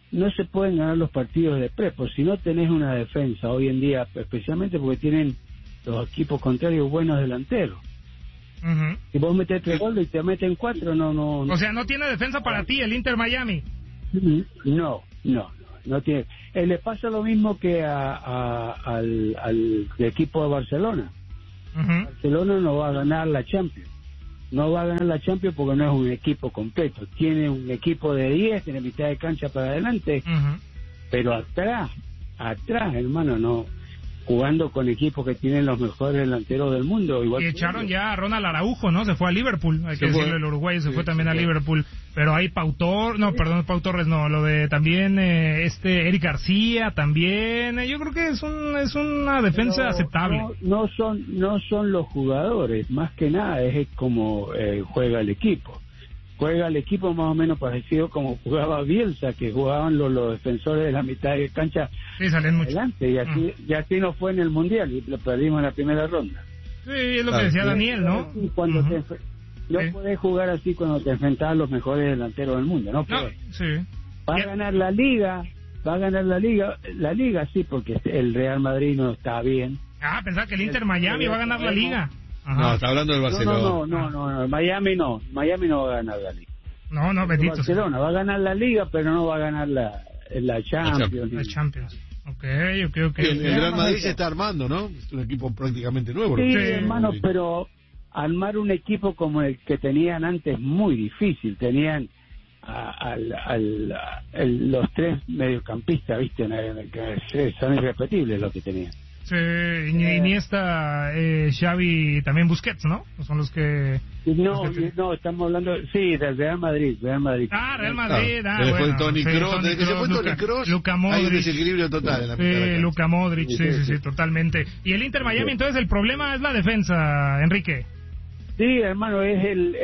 no se pueden ganar los partidos de prepo si no tenés una defensa hoy en día, especialmente porque tienen los equipos contrarios buenos delanteros. Si vos metés 3 goles y te meten 4, no.
O sea, no tiene defensa para ti el Inter Miami.
No tiene. Le pasa lo mismo que al equipo de Barcelona. Barcelona no va a ganar la Champions. No va a ganar la Champions porque no es un equipo completo. Tiene un equipo de 10, tiene mitad de cancha para adelante, pero atrás, hermano, no. Jugando con equipos que tienen los mejores delanteros del mundo. Igual
y echaron ya a Ronald Araujo, ¿no? Se fue a Liverpool, hay que decirle, el uruguayo se fue también a Liverpool. Pero hay Pau Torres no, lo de también Eric García también. Yo creo que es una defensa aceptable.
No son los jugadores, más que nada es como juega el equipo. Juega el equipo más o menos parecido como jugaba Bielsa, que jugaban los defensores de la mitad de cancha adelante, y así no fue en el Mundial, y lo perdimos en la primera ronda.
Sí, es lo que decía Daniel, ¿no?
Cuando no podés jugar así cuando te enfrentás a los mejores delanteros del mundo, ¿no? Va a ganar la Liga, la Liga sí, porque el Real Madrid no está bien.
Pensaba que el Inter Miami va a ganar la Liga.
No, está hablando del Barcelona.
No, Miami no va a ganar la Liga.
No, Betito.
Barcelona va a ganar la Liga, pero no va a ganar la Champions.
La Champions. Ok.
El Real Madrid se está armando, ¿no? Es un equipo prácticamente nuevo.
Sí, hermano, pero armar un equipo como el que tenían antes es muy difícil. Tenían los 3 mediocampistas, ¿viste? Que son irrepetibles los que tenían.
Sí, Iniesta, Xavi, también Busquets, ¿no? Son los que...
No, estamos hablando, sí, del Real Madrid.
Real Madrid,
bueno. Toni Kroos, desde que se fue Toni Kroos,
Luka Modric,
hay un desequilibrio total en la mitad de la cancha.
Luka Modric, sí, totalmente. Y el Inter Miami, entonces el problema es la defensa, Enrique.
Sí, hermano, es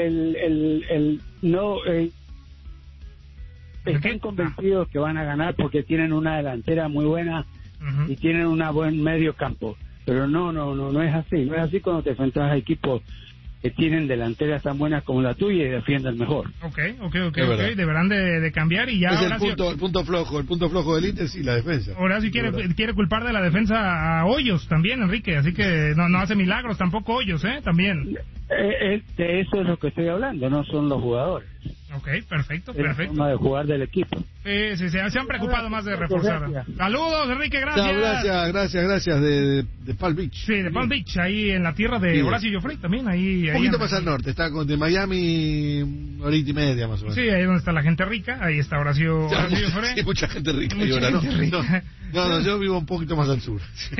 están convencidos que van a ganar porque tienen una delantera muy buena y tienen un buen medio campo, pero no es así cuando te enfrentas a equipos que tienen delanteras tan buenas como la tuya y defienden mejor.
Ok, deberán de cambiar y ya.
Es el punto flojo del Inter, sí, la defensa.
Horacio quiere culpar de la defensa a Hoyos también, Enrique, así que no hace milagros tampoco Hoyos, también.
De eso es lo que estoy hablando, no son los jugadores.
Ok, perfecto.
Es la forma de jugar del equipo.
Sí, se han preocupado más de reforzar. Saludos, Enrique, gracias.
Gracias de Palm Beach.
Sí, de Palm Beach, ahí en la tierra de Horacio Joffrey también. Ahí
un poquito más al norte, está de Miami, 1 hora y media más o menos.
Sí, ahí donde está la gente rica, ahí está Horacio Joffrey.
Sí, mucha gente rica. No, yo vivo un poquito más al sur. Sí.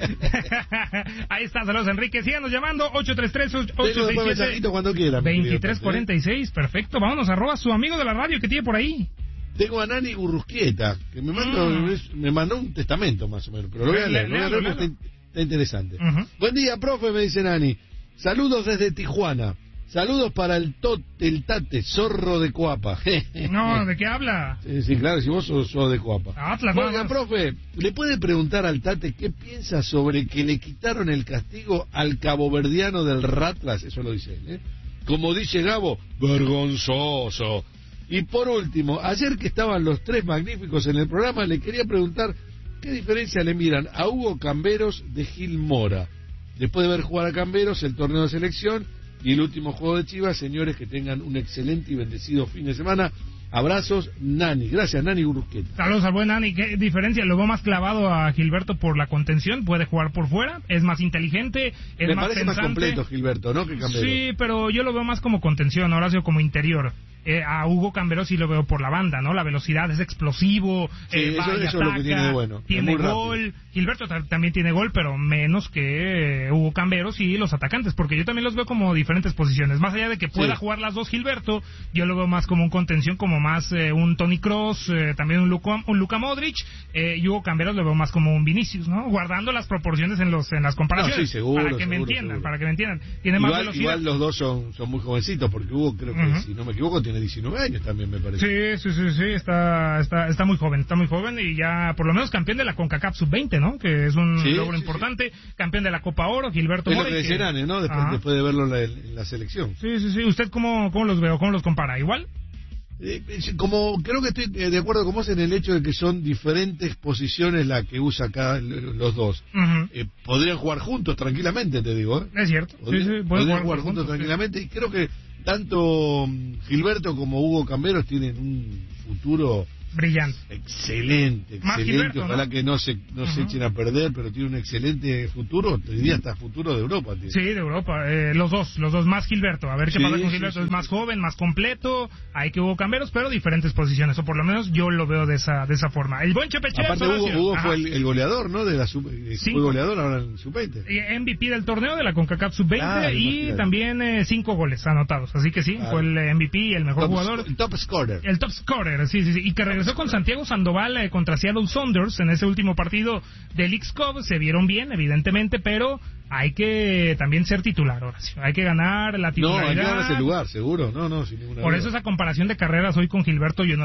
Ahí está, saludos, Enrique. Síganos llamando, 833-867
cuando quiera.
2346, perfecto. Vámonos, arroba su amigo de la radio que tiene por ahí.
Tengo a Nani Gurrusquieta, que me mandó un testamento más o menos, pero lo voy a leer porque está interesante. Buen día, profe, me dice Nani. Saludos desde Tijuana. Saludos para el Tate, zorro de Coapa.
No, ¿de qué habla?
Sí, claro, si vos sos de Coapa.
Atlas,
oiga, profe, ¿le puede preguntar al Tate qué piensa sobre que le quitaron el castigo al caboverdiano del Ratlas? Eso lo dice él, Como dice Gabo, vergonzoso. Y por último, ayer que estaban los 3 magníficos en el programa, le quería preguntar qué diferencia le miran a Hugo Camberos de Gil Mora. Después de ver jugar a Camberos el torneo de selección y el último juego de Chivas, señores, que tengan un excelente y bendecido fin de semana. Abrazos, Nani. Gracias, Nani Gurrusquieta.
Saludos al buen Nani. ¿Qué diferencia? Lo veo más clavado a Gilberto por la contención. Puede jugar por fuera. Es más inteligente.
Me parece más completo Gilberto, ¿no? Que Camberos.
Sí, pero yo lo veo más como contención. Horacio como interior. A Hugo Camberos sí lo veo por la banda, ¿no? La velocidad, es explosivo.
Sí, eso es lo que tiene de bueno.
Tiene gol. Gilberto también tiene gol, pero menos que Hugo Camberos y los atacantes, porque yo también los veo como diferentes posiciones. Más allá de que pueda jugar las dos Gilberto, yo lo veo más como un contención, como más un Toni Kroos, también un Luka Modric, y Hugo Camberos lo veo más como un Vinicius, ¿no? Guardando las proporciones en las comparaciones.
No, sí, seguro,
para que me entiendan. Tiene más velocidad.
Igual los dos son muy jovencitos, porque Hugo, creo que, si no me equivoco, tiene 19 años también, me parece.
Sí, está muy joven y ya por lo menos campeón de la CONCACAF Sub-20, ¿no? Que es un logro importante, campeón de la Copa Oro, Gilberto
Mora. Es lo que decían, ¿no? Después de verlo en la selección.
Sí. ¿Usted cómo los veo? ¿Cómo los compara? ¿Igual?
Como creo que estoy de acuerdo con vos en el hecho de que son diferentes posiciones las que usa los dos. Podrían jugar juntos tranquilamente, te digo.
Es cierto.
Podrían jugar juntos tranquilamente. Y creo que tanto Gilberto como Hugo Camberos tienen un futuro
brillante.
Excelente.
Gilberto,
ojalá
¿no?
que no se echen a perder, pero tiene un excelente futuro, te diría hasta futuro de Europa. Tío.
Sí, de Europa. Los dos más Gilberto. A ver qué pasa con Gilberto. Es más joven, más completo. Hay que Hugo Camberos, pero diferentes posiciones. O por lo menos yo lo veo de esa forma. El buen Chepe Chef.
Aparte Hugo fue el goleador, ¿no? De la fue goleador ahora en Sub-20.
MVP del torneo de la CONCACAF Sub-20 y también 5 goles anotados. Así que sí, fue el MVP y el mejor jugador.
El top scorer.
El top scorer, sí. Y que regresó con Santiago Sandoval contra Seattle Sounders en ese último partido del Leagues Cup. Se vieron bien, evidentemente, pero hay que también ser titular, Horacio. Hay que ganar la titularidad.
No, hay que ganar ese lugar, seguro. No, sin ninguna
Por
duda.
eso esa comparación de carreras hoy con Gilberto yo no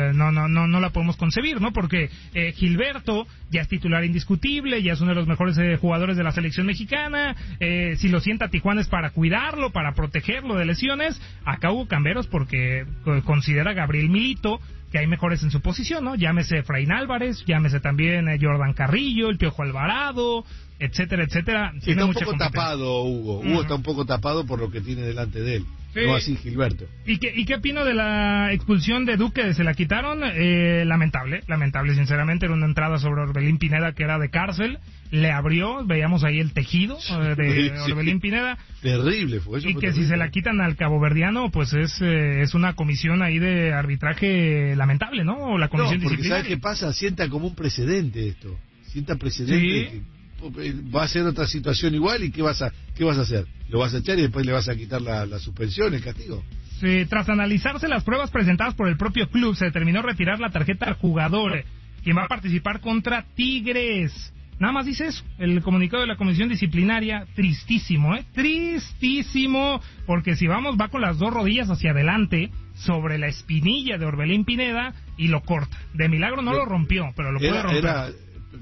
la podemos concebir, ¿no? Porque Gilberto ya es titular indiscutible, ya es uno de los mejores jugadores de la selección mexicana. Si lo sienta Tijuana es para cuidarlo, para protegerlo de lesiones. Acá Hugo Camberos porque considera a Gabriel Milito que hay mejores en su posición, ¿no? Llámese Efraín Álvarez, llámese también Jordan Carrillo, el Piojo Alvarado, etcétera.
Sí, está un poco tapado Hugo. Hugo está un poco tapado por lo que tiene delante de él. Sí. No así Gilberto.
¿Y qué opino de la expulsión de Duque? ¿Se la quitaron? Lamentable, sinceramente. Era una entrada sobre Orbelín Pineda que era de cárcel. Le abrió, veíamos ahí el tejido de Orbelín Pineda.
Terrible fue eso.
Y que si se la quitan al caboverdiano, pues es una comisión ahí de arbitraje lamentable, ¿no? O la comisión disciplinaria.
¿Sabes qué pasa? Sienta como un precedente esto. Sienta precedente.
Sí.
Va a ser otra situación igual y ¿qué vas a hacer? ¿Lo vas a echar y después le vas a quitar la suspensión, el castigo?
Sí, tras analizarse las pruebas presentadas por el propio club, se determinó retirar la tarjeta al jugador, quien va a participar contra Tigres. Nada más dice eso, el comunicado de la comisión disciplinaria. Tristísimo, tristísimo, porque si va con las dos rodillas hacia adelante sobre la espinilla de Orbelín Pineda y lo corta. De milagro no lo rompió, pero lo puede romper.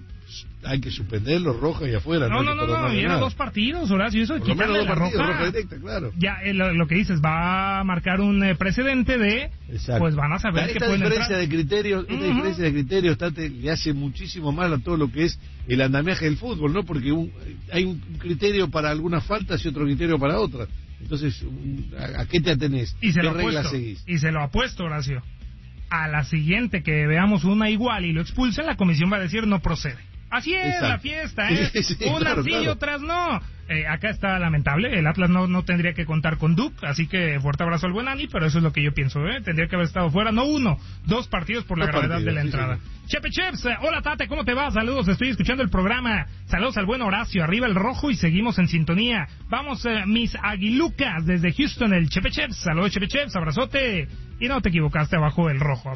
Hay que suspenderlo, roja y afuera.
No, y eran 2 partidos, Horacio, eso de quitarle la roja
directa, claro.
Ya, lo que dices, va a marcar un precedente de,
exacto.
Pues van a saber que pueden
entrar.
Esta
diferencia de criterios le hace muchísimo mal a todo lo que es el andamiaje del fútbol, ¿no? Porque hay un criterio para algunas faltas y otro criterio para otras. Entonces, ¿a qué te atenés?
¿Qué
reglas seguís?
Y se lo apuesto, Horacio. A la siguiente que veamos una igual y lo expulsen, la comisión va a decir no procede. Así es. Exacto. La fiesta,
Sí,
unas sí y otras no. Acá está lamentable, el Atlas no tendría que contar con Duke, así que fuerte abrazo al buen Ani, pero eso es lo que yo pienso, tendría que haber estado fuera, no 1, 2 partidos por la gravedad de la entrada. Chepe Chefs, hola Tate, ¿cómo te va? Saludos, estoy escuchando el programa, saludos al buen Horacio, arriba el rojo y seguimos en sintonía. Vamos, mis aguilucas desde Houston, el Chepe Chefs, saludos Chepe Chefs, abrazote. Y no te equivocaste, abajo el rojo,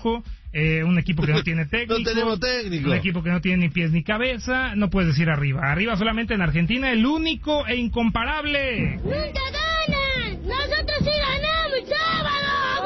un equipo que no tiene técnico.
No tenemos técnico.
Un equipo que no tiene ni pies ni cabeza, no puedes decir arriba. Arriba solamente en Argentina, el único e incomparable.
¡Nunca ganan! ¡Nosotros sí ganamos, sábado!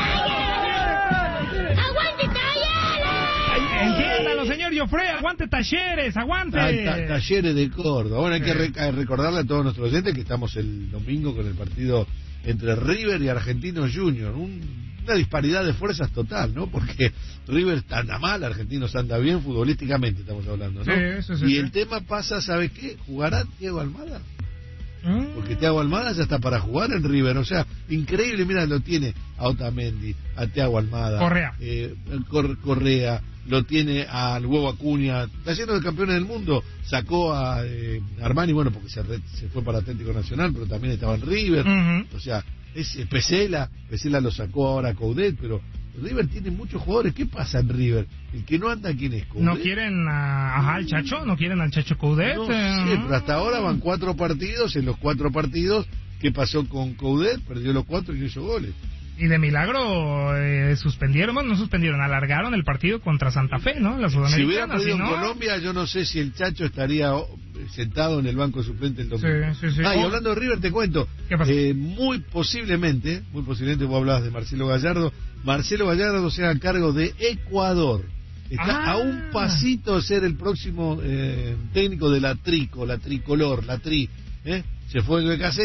¡Aguante Talleres! ¡Aguante Talleres!
Entiéndalo, señor Joffre, aguante Talleres, aguante.
Talleres de Córdoba. Bueno, hay que recordarle a todos nuestros oyentes que estamos el domingo con el partido entre River y Argentinos Juniors, una disparidad de fuerzas total, ¿no? Porque River anda mal, Argentinos anda bien, futbolísticamente estamos hablando, ¿no? Y el tema pasa, ¿sabe qué? ¿Jugará Thiago Almada? Porque Thiago Almada ya está para jugar en River, o sea, increíble, mira, lo tiene a Otamendi, a Thiago Almada, Correa, lo tiene al Huevo Acuña, está lleno de campeones del mundo, sacó a Armani, bueno, porque se fue para Atlético Nacional, pero también estaba en River, o sea, es Pesela lo sacó ahora a Coudet, pero River tiene muchos jugadores. ¿Qué pasa en River? El que no anda, ¿quién es? ¿Coudet?
¿No quieren al Chacho? ¿No quieren al Chacho Coudet?
No sé, pero hasta ahora van 4 partidos. En los 4 partidos, ¿qué pasó con Coudet? Perdió los 4 y no hizo goles.
Y de milagro alargaron el partido contra Santa Fe, ¿no? La Sudamericana.
Si hubiera perdido en Colombia, yo no sé si el Chacho estaría sentado en el banco suplente el domingo.
Sí.
Y hablando de River, te cuento, muy posiblemente, vos hablabas de Marcelo Gallardo se haga cargo de Ecuador. Está a un pasito de ser el próximo técnico de la Tricolor, la Tri. Se fue el BKCS,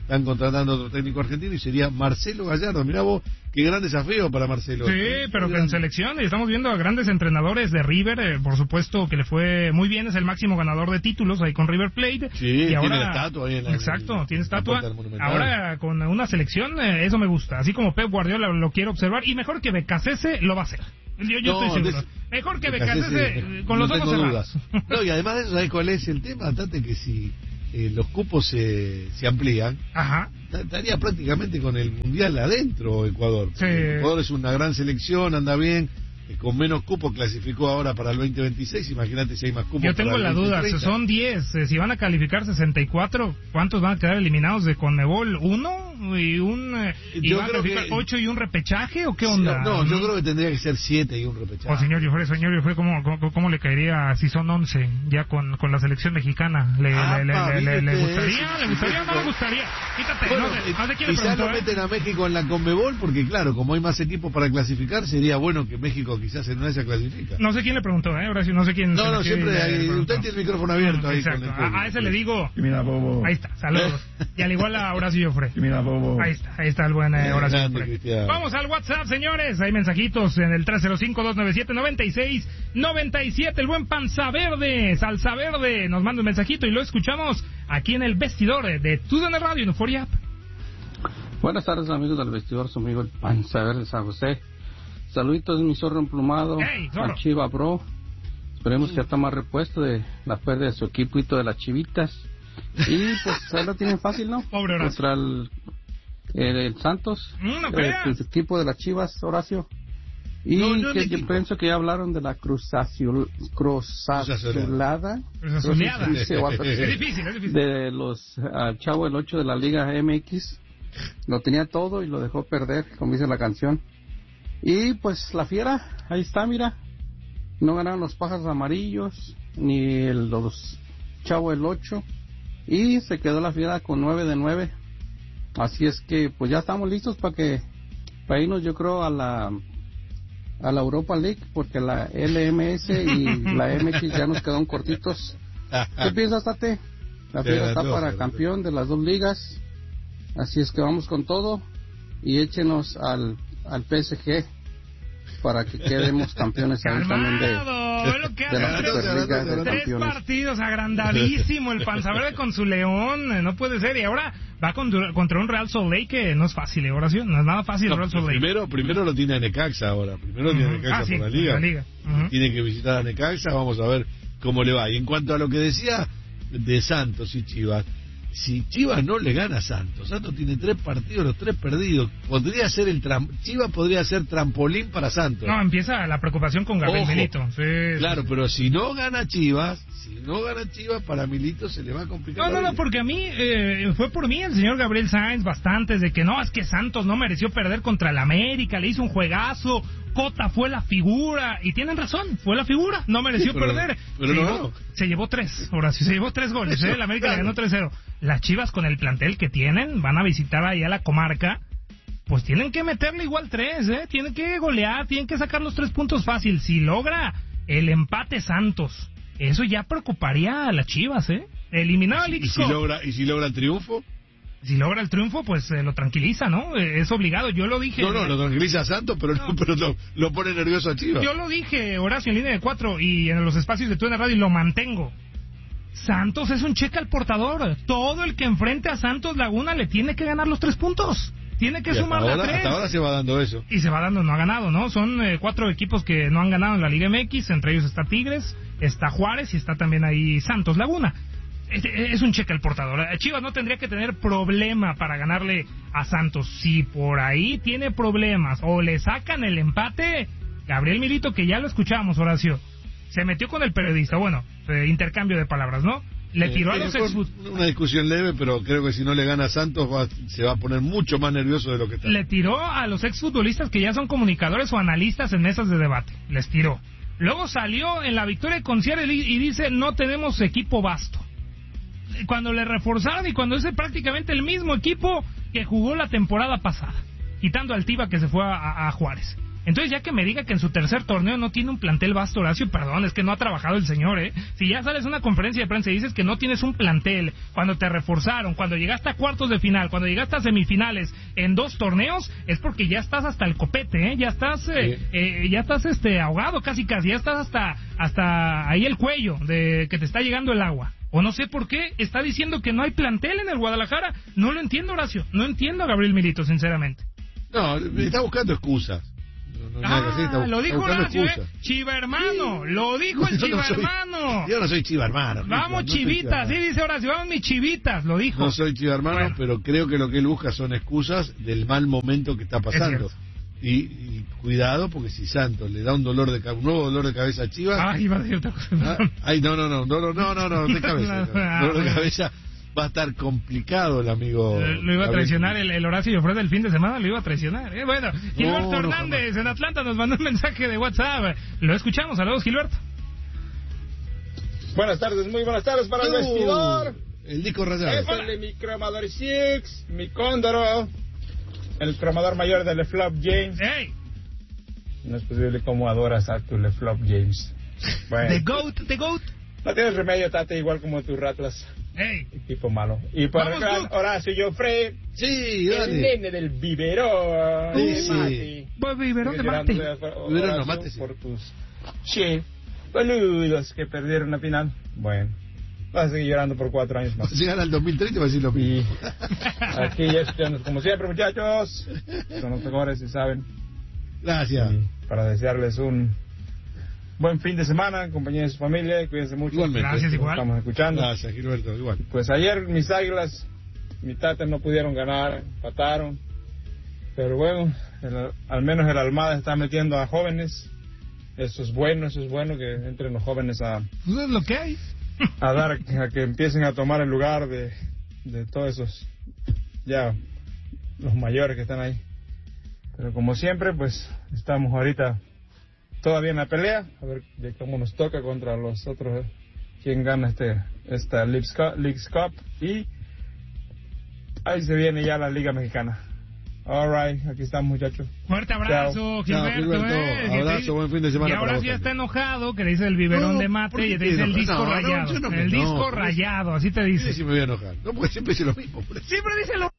están contratando otro técnico argentino y sería Marcelo Gallardo. Mirá vos, qué gran desafío para Marcelo.
Sí, pero que en selección, y estamos viendo a grandes entrenadores de River, por supuesto que le fue muy bien, es el máximo ganador de títulos ahí con River Plate.
Sí,
y ahora,
tiene la estatua ahí en la,
exacto, tiene estatua.
Monumental.
Ahora con una selección, eso me gusta, así como Pep Guardiola lo quiero observar, y mejor que Becasese lo va a hacer. Yo estoy seguro. Mejor que Becasese con los ojos cerrados.
No, y además de eso, ¿sabes cuál es el tema? Tate, que si los cupos se amplían, estaría prácticamente con el Mundial adentro Ecuador.
Sí.
Ecuador es una gran selección, anda bien, con menos cupos clasificó ahora para el 2026, imagínate si hay más cupos.
Yo tengo la duda, son 10, si van a calificar 64, ¿cuántos van a quedar eliminados de Conmebol? ¿1? ¿Y y van a calificar 8 y un repechaje o qué onda?
No, yo creo que tendría que ser 7 y un repechaje.
Oh, señor Joffre, ¿cómo le caería si son 11 ya con la selección mexicana? ¿Le gustaría o no le gustaría? Quítate,
bueno,
no te quiere
quizás
preguntar.
no meten a México en la Conmebol porque claro, como hay más equipos para clasificar, sería bueno que México quizás en una de esas clasifica.
No sé quién le preguntó, Horacio, no sé quién.
No, siempre usted tiene el micrófono abierto ahí.
Exacto.
Con
A ese le digo.
Mira, Bobo.
Ahí está, saludos. Y al igual a Horacio Joffre.
Mira, Bobo.
Ahí está el buen Horacio Joffre. Vamos al WhatsApp, señores. Hay mensajitos en el 305-297-9697. El buen Panza Verde, Salsa Verde, nos manda un mensajito y lo escuchamos aquí en el vestidor de TUDN Radio en Euphoria App.
Buenas tardes, amigos del vestidor, su amigo el Panza Verde San José. Saluditos, mi zorro emplumado, a Chiva Bro. Esperemos que ya está más repuesto de la pérdida de su equipito de las Chivitas. Y pues ahí lo tienen fácil, ¿no?
Pobre Horacio.
Contra el Santos, el equipo de las Chivas, Horacio. Y yo pienso que ya hablaron de la cruzazulada.
Es difícil.
De los Chavo el 8 de la Liga MX. Lo tenía todo y lo dejó perder, como dice la canción. Y pues la Fiera, ahí está, mira. No ganaron los Pájaros Amarillos, ni los Chavo el 8. Y se quedó la Fiera con 9 de 9. Así es que pues ya estamos listos para irnos, yo creo, a la Europa League, porque la LMS y la MX ya nos quedaron cortitos. ¿Qué piensas, Tate? La Fiera está para campeón de las dos ligas. Así es que vamos con todo y échenos al PSG para que quedemos campeones ahí también de la Superliga de
3
Campeones.
partidos, agrandadísimo el Panza Verde con su León, no puede ser. Y ahora va contra un Real Salt Lake que no es fácil, Horacio, no es nada fácil el Real Salt Lake.
Primero lo tiene a Necaxa ahora, primero tiene a Necaxa por la Liga. Tiene que visitar a Necaxa, vamos a ver cómo le va. Y en cuanto a lo que decía de Santos y Chivas, si Chivas no le gana a Santos tiene 3 partidos, los 3 perdidos, Chivas podría ser trampolín para Santos.
No, empieza la preocupación con Gabriel Milito. Sí,
claro, pero si no gana Chivas, para Milito se le va a complicar.
No, porque a mí, fue por mí el señor Gabriel Sainz bastantes de que no, es que Santos no mereció perder contra el América, le hizo un juegazo, Cota fue la figura, y tienen razón, fue la figura, no mereció perder.
Pero
se llevó 3, Horacio, se llevó 3 goles, el América le ganó 3-0. Las Chivas con el plantel que tienen, van a visitar ahí a la comarca, pues tienen que meterle igual 3, tienen que golear, tienen que sacar los 3 puntos fácil. Si logra el empate Santos, eso ya preocuparía a las Chivas, eliminado al Ixco.
¿Y si logra el triunfo?
Si logra el triunfo, pues lo tranquiliza, ¿no? Es obligado, yo lo dije.
No, lo tranquiliza a Santos, pero lo pone nervioso a Chivas.
Yo lo dije, Horacio, en línea de 4 y en los espacios de TUDN Radio, y lo mantengo. Santos es un cheque al portador. Todo el que enfrente a Santos Laguna le tiene que ganar los 3 puntos. Tiene que sumar la 3.
Hasta ahora se va dando eso.
Y se va dando, no ha ganado, ¿no? Son 4 equipos que no han ganado en la Liga MX. Entre ellos está Tigres, está Juárez y está también ahí Santos Laguna. Es un cheque al portador. Chivas no tendría que tener problema para ganarle a Santos. Si por ahí tiene problemas o le sacan el empate, Gabriel Milito, que ya lo escuchábamos, Horacio, se metió con el periodista. Bueno, intercambio de palabras, ¿no? Le tiró a los
una discusión leve, pero creo que si no le gana a Santos se va a poner mucho más nervioso de lo que está.
Le tiró a los exfutbolistas que ya son comunicadores o analistas en mesas de debate. Les tiró. Luego salió en la victoria con Seattle y dice, no tenemos equipo vasto. Cuando le reforzaron y cuando es prácticamente el mismo equipo que jugó la temporada pasada, quitando al Tiva que se fue a Juárez. Entonces, ya que me diga que en su tercer torneo no tiene un plantel vasto, Horacio, perdón, es que no ha trabajado el señor, ¿eh? Si ya sales a una conferencia de prensa y dices que no tienes un plantel, cuando te reforzaron, cuando llegaste a cuartos de final, cuando llegaste a semifinales en 2 torneos, es porque ya estás hasta el copete, ¿eh? Ya estás ahogado casi, ya estás hasta ahí el cuello de que te está llegando el agua. O no sé por qué está diciendo que no hay plantel en el Guadalajara. No lo entiendo, Horacio. No entiendo a Gabriel Milito, sinceramente.
No, está buscando excusas.
Lo dijo Horacio, Chiva hermano, lo dijo el Chiva hermano.
Yo no soy Chiva hermano.
Vamos, chivitas, sí dice Horacio, vamos mis chivitas, lo dijo.
No soy Chiva hermano, pero creo que lo que él busca son excusas del mal momento que está pasando. Y cuidado, porque si Santos le da un nuevo dolor de cabeza a Chivas.
Iba a decir otra cosa.
No, de cabeza. Dolor de cabeza. Va a estar complicado el amigo.
Lo iba a traicionar el Horacio Llofred del fin de semana, lo iba a traicionar. Bueno, Gilberto Hernández en Atlanta nos mandó un mensaje de WhatsApp. Lo escuchamos. Saludos, Gilberto.
Buenas tardes, muy buenas tardes para el vestidor.
El disco rayado.
Es el de mi Cromador Six, mi Cóndoro, el cromador mayor de LeFlop James.
¡Hey!
No es posible cómo adoras a tu LeFlop James. Bueno.
The GOAT.
No tienes remedio, Tate, igual como tus Ratlas.
¡Hey!
Tipo malo. Y para el gran Horacio Llofred.
Sí,
el nene del biberón.
Sí.
Biberón de Mate.
Biberón de Mate, sí. Por tus boludos que perdieron la final. Bueno. Vas a seguir llorando por 4 años más.
Si gana el 2030 va a decir lo mismo.
Aquí ya estamos como siempre, muchachos. Son los mejores, si saben.
Gracias.
Y para desearles un buen fin de semana en compañía de su familia. Cuídense mucho.
Igualmente.
Gracias, igual.
Estamos escuchando.
Gracias, Gilberto, igual.
Pues ayer mis Águilas, mi Tata no pudieron ganar, empataron. Pero bueno, al menos el Almada está metiendo a jóvenes. Eso es bueno que entren los jóvenes a...
¿No es lo que hay?
a que empiecen a tomar el lugar de todos esos ya los mayores que están ahí. Pero como siempre, pues estamos ahorita todavía en la pelea, a ver de cómo nos toca contra los otros, quién gana esta Leagues Cup, y ahí se viene ya la Liga Mexicana. Alright, aquí estamos, muchachos.
Fuerte abrazo, Gilberto.
Abrazo, buen fin de semana.
Y ahora sí está enojado, que le dice el biberón de Mate y te dice el disco rayado. El disco rayado, así te dice.
Sí, me voy a enojar. No, porque siempre dice lo mismo.
Siempre dice lo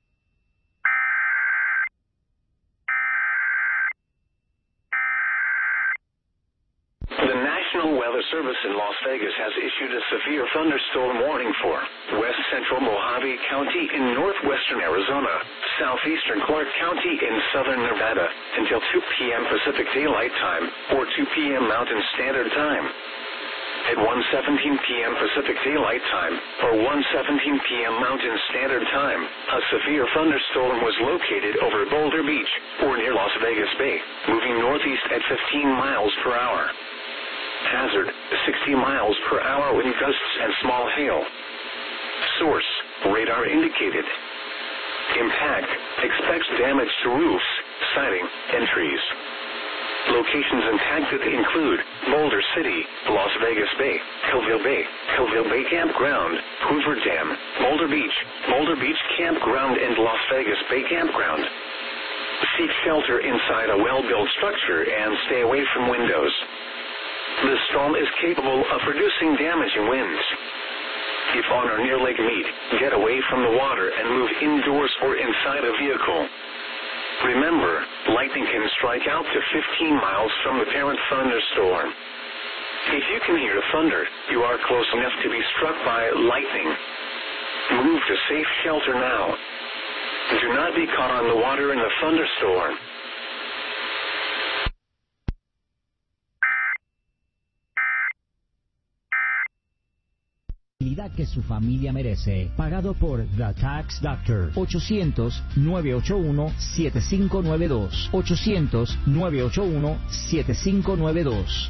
The National Weather Service in Las Vegas has issued a severe thunderstorm warning for west central Mojave County in northwestern Arizona, southeastern Clark County in southern Nevada until 2 p.m. Pacific Daylight Time or 2 p.m. Mountain Standard Time. At 1:17 p.m. Pacific Daylight Time or 1:17 p.m. Mountain Standard Time, a severe thunderstorm was located over Boulder Beach or near Las Vegas Bay, moving northeast at 15 miles per hour. Hazard, 60 miles per hour wind gusts and small hail. Source, radar indicated. Impact, expects damage to roofs, siding, and trees. Locations impacted include Boulder City, Las Vegas Bay, Coville Bay Campground, Hoover Dam, Boulder Beach Campground, and Las Vegas Bay Campground. Seek shelter inside a well-built structure and stay away from windows. The storm is capable of producing damaging winds. If on or near Lake Mead, get away from the water and move indoors or inside a vehicle. Remember, lightning can strike out to 15 miles from the parent thunderstorm. If you can hear thunder, you are close enough to be struck by lightning. Move to safe shelter now. Do not be caught on the water in the thunderstorm.
Que su familia merece. Pagado por The Tax Doctor. 800-981-7592. 800-981-7592.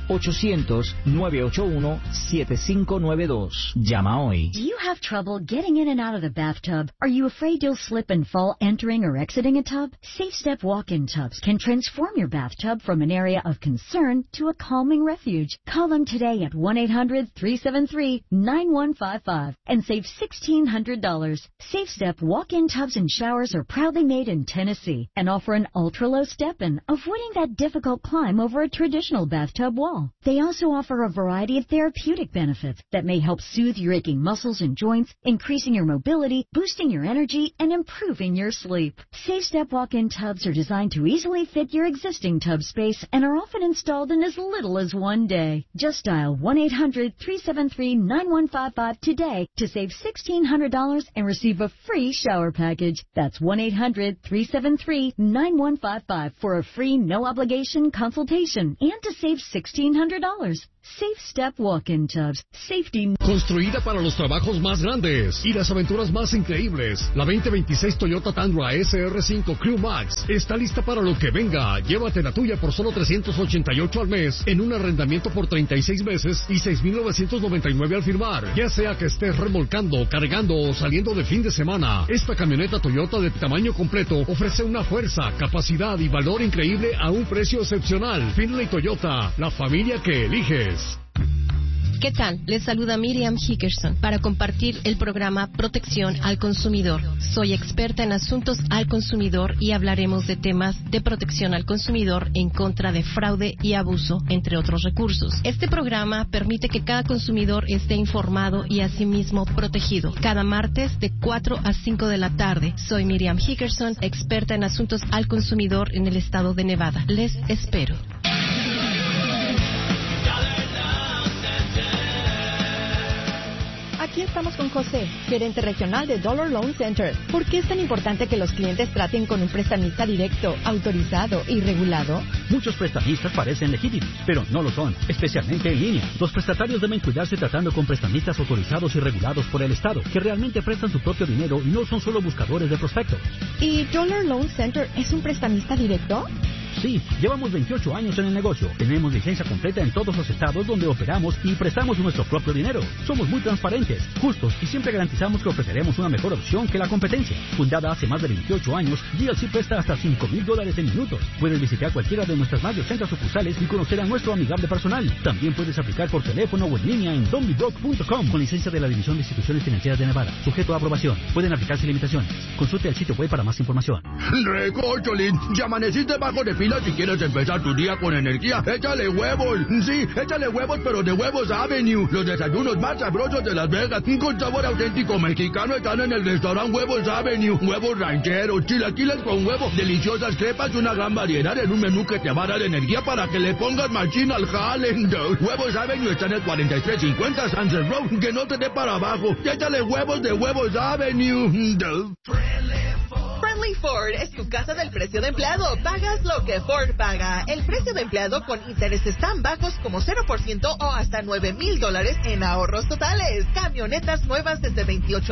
800-981-7592. Llama hoy.
Do you have trouble getting in and out of the bathtub? Are you afraid you'll slip and fall entering or exiting a tub? Safe Step walk-in tubs can transform your bathtub from an area of concern to a calming refuge. Call them today at 1-800-373-9155. $9.95 and save $1,600. SafeStep walk-in tubs and showers are proudly made in Tennessee and offer an ultra-low step-in, avoiding that difficult climb over a traditional bathtub wall. They also offer a variety of therapeutic benefits that may help soothe your aching muscles and joints, increasing your mobility, boosting your energy, and improving your sleep. SafeStep walk-in tubs are designed to easily fit your existing tub space and are often installed in as little as one day. Just dial 1-800-373-9155 today to save $1,600 and receive a free shower package. That's 1-800-373-9155 for a free no-obligation consultation and to save $1,600. SafeStep walk-in tubs. Safety.
Construida para los trabajos más grandes y las aventuras más increíbles, la 2026 Toyota Tundra SR5 Crew Max está lista para lo que venga. Llévate la tuya por solo $388 al mes en un arrendamiento por 36 meses y $6,999 al firmar. Ya sea que estés remolcando, cargando o saliendo de fin de semana, esta camioneta Toyota de tamaño completo ofrece una fuerza, capacidad y valor increíble a un precio excepcional. Finley Toyota, la familia que eliges.
¿Qué tal? Les saluda Miriam Hickerson para compartir el programa Protección al Consumidor. Soy experta en asuntos al consumidor y hablaremos de temas de protección al consumidor en contra de fraude y abuso, entre otros recursos. Este programa permite que cada consumidor esté informado y asimismo protegido. Cada martes de 4 a 5 de la tarde. Soy Miriam Hickerson, experta en asuntos al consumidor en el estado de Nevada. Les espero.
Aquí estamos con José, gerente regional de Dollar Loan Center. ¿Por qué es tan importante que los clientes traten con un prestamista directo, autorizado y regulado?
Muchos prestamistas parecen legítimos, pero no lo son, especialmente en línea. Los prestatarios deben cuidarse tratando con prestamistas autorizados y regulados por el Estado, que realmente prestan su propio dinero y no son solo buscadores de prospectos.
¿Y Dollar Loan Center es un prestamista directo?
Sí, llevamos 28 años en el negocio. Tenemos licencia completa en todos los estados donde operamos y prestamos nuestro propio dinero. Somos muy transparentes, justos y siempre garantizamos que ofreceremos una mejor opción que la competencia. Fundada hace más de 28 años, GLC presta hasta $5,000 en minutos. Puedes visitar cualquiera de nuestras más de 80 sucursales y conocer a nuestro amigable personal. También puedes aplicar por teléfono o en línea en donbydog.com con licencia de la División de Instituciones Financieras de Nevada. Sujeto a aprobación. Pueden aplicarse limitaciones. Consulte el sitio web para más información.
Recocholín, ya amaneciste bajo de fila. Si quieres empezar tu día con energía, échale huevos. Sí, échale huevos, pero de Huevos Avenue. Los desayunos más sabrosos de Las Vegas, con sabor auténtico mexicano, están en el restaurante Huevos Avenue. Huevos rancheros, chilaquiles con huevo, deliciosas crepas y una gran variedad en un menú que te va a dar energía para que le pongas machín al jale. Huevos Avenue está en el 4350 Sunset Road, que no te dé para abajo. Échale huevos de Huevos Avenue.
Friendly Ford es tu casa del precio de empleado. Pagas lo que Ford paga. El precio de empleado con intereses tan bajos como 0% o hasta $9,000 en ahorros totales. Camionetas nuevas desde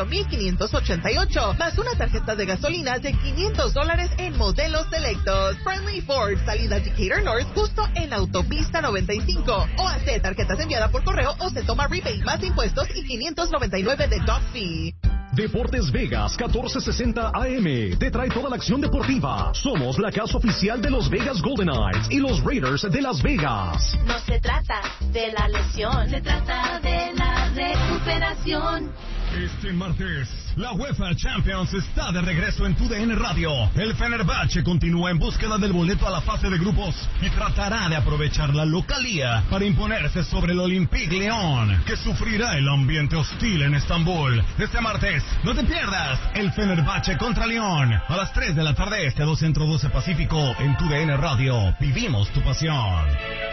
$28,588, más una tarjeta de gasolina de $500 en modelos selectos. Friendly Ford, salida Decatur North, justo en la autopista 95. O hace tarjetas enviadas por correo o se toma rebate más impuestos y $599 de dock fee.
Deportes Vegas 1460 AM te trae toda la acción deportiva. Somos la casa oficial de los Vegas Golden Knights y los Raiders de Las Vegas.
No se trata de la lesión, se trata de la recuperación.
Este martes, la UEFA Champions está de regreso en TUDN Radio. El Fenerbahce continúa en búsqueda del boleto a la fase de grupos y tratará de aprovechar la localía para imponerse sobre el Olympique Lyon, que sufrirá el ambiente hostil en Estambul. Este martes, no te pierdas el Fenerbahce contra Lyon a las 3 de la tarde, 2 Centro 12 Pacífico, en TUDN Radio. Vivimos tu pasión.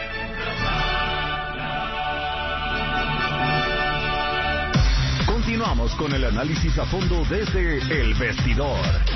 Continuamos con el análisis a fondo desde El Vestidor.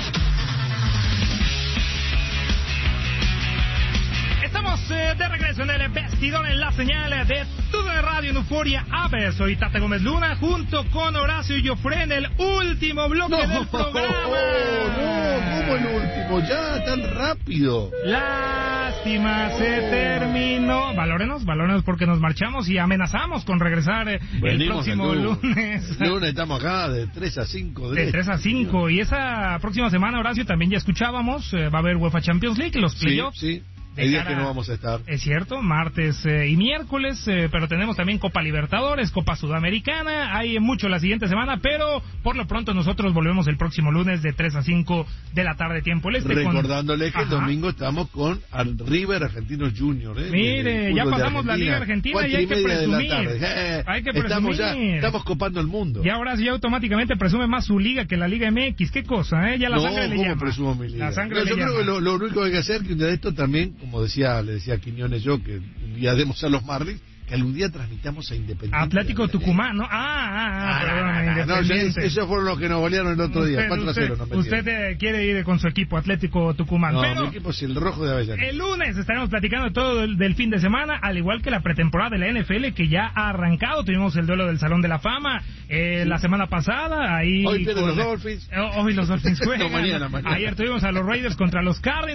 Estamos de regreso en El Vestidor, en la señal de TUDN Radio en Euforia App. Soy Tata Gómez Luna junto con Horacio Joffre en el último bloque del programa.
No, ¿cómo el último? Ya, tan rápido.
Lástima, se terminó. Valórenos porque nos marchamos y amenazamos con regresar el próximo lunes.
Lunes estamos acá de 3 a 5.
De 3 a 5. Y esa próxima semana, Horacio, también ya escuchábamos, va a haber UEFA Champions League, los playoffs.
Sí. Hay días que no vamos a estar.
Es cierto, martes y miércoles, pero tenemos también Copa Libertadores, Copa Sudamericana, hay mucho la siguiente semana, pero por lo pronto nosotros volvemos el próximo lunes de 3 a 5 de la tarde, tiempo del este.
Recordándole que el domingo estamos con River Argentinos Junior.
Mire, ya pasamos la Liga Argentina y hay que presumir. Hay que presumir.
Estamos copando el mundo.
Y ahora sí automáticamente presume más su liga que la Liga MX. ¿Qué cosa, Ya la sangre le llama.
Presumo mi liga?
La sangre
yo creo que lo único que hay que hacer, que un día de esto también, como le decía a Quiñones yo, que un día demos a los Marlins, que algún día transmitamos a Independiente.
Atlético Tucumán, ¿no? Independiente.
Esos fueron los que nos golearon el otro día, 4-0.
Usted quiere ir con su equipo Atlético Tucumán.
No,
pero
mi equipo es el Rojo de Avellaneda.
El lunes estaremos platicando todo del fin de semana, al igual que la pretemporada de la NFL que ya ha arrancado. Tuvimos el duelo del Salón de la Fama la semana pasada. Ahí
hoy pierden los Dolphins.
Hoy los Dolphins juegan.
Mañana.
Ayer tuvimos a los Raiders contra los Cardinals.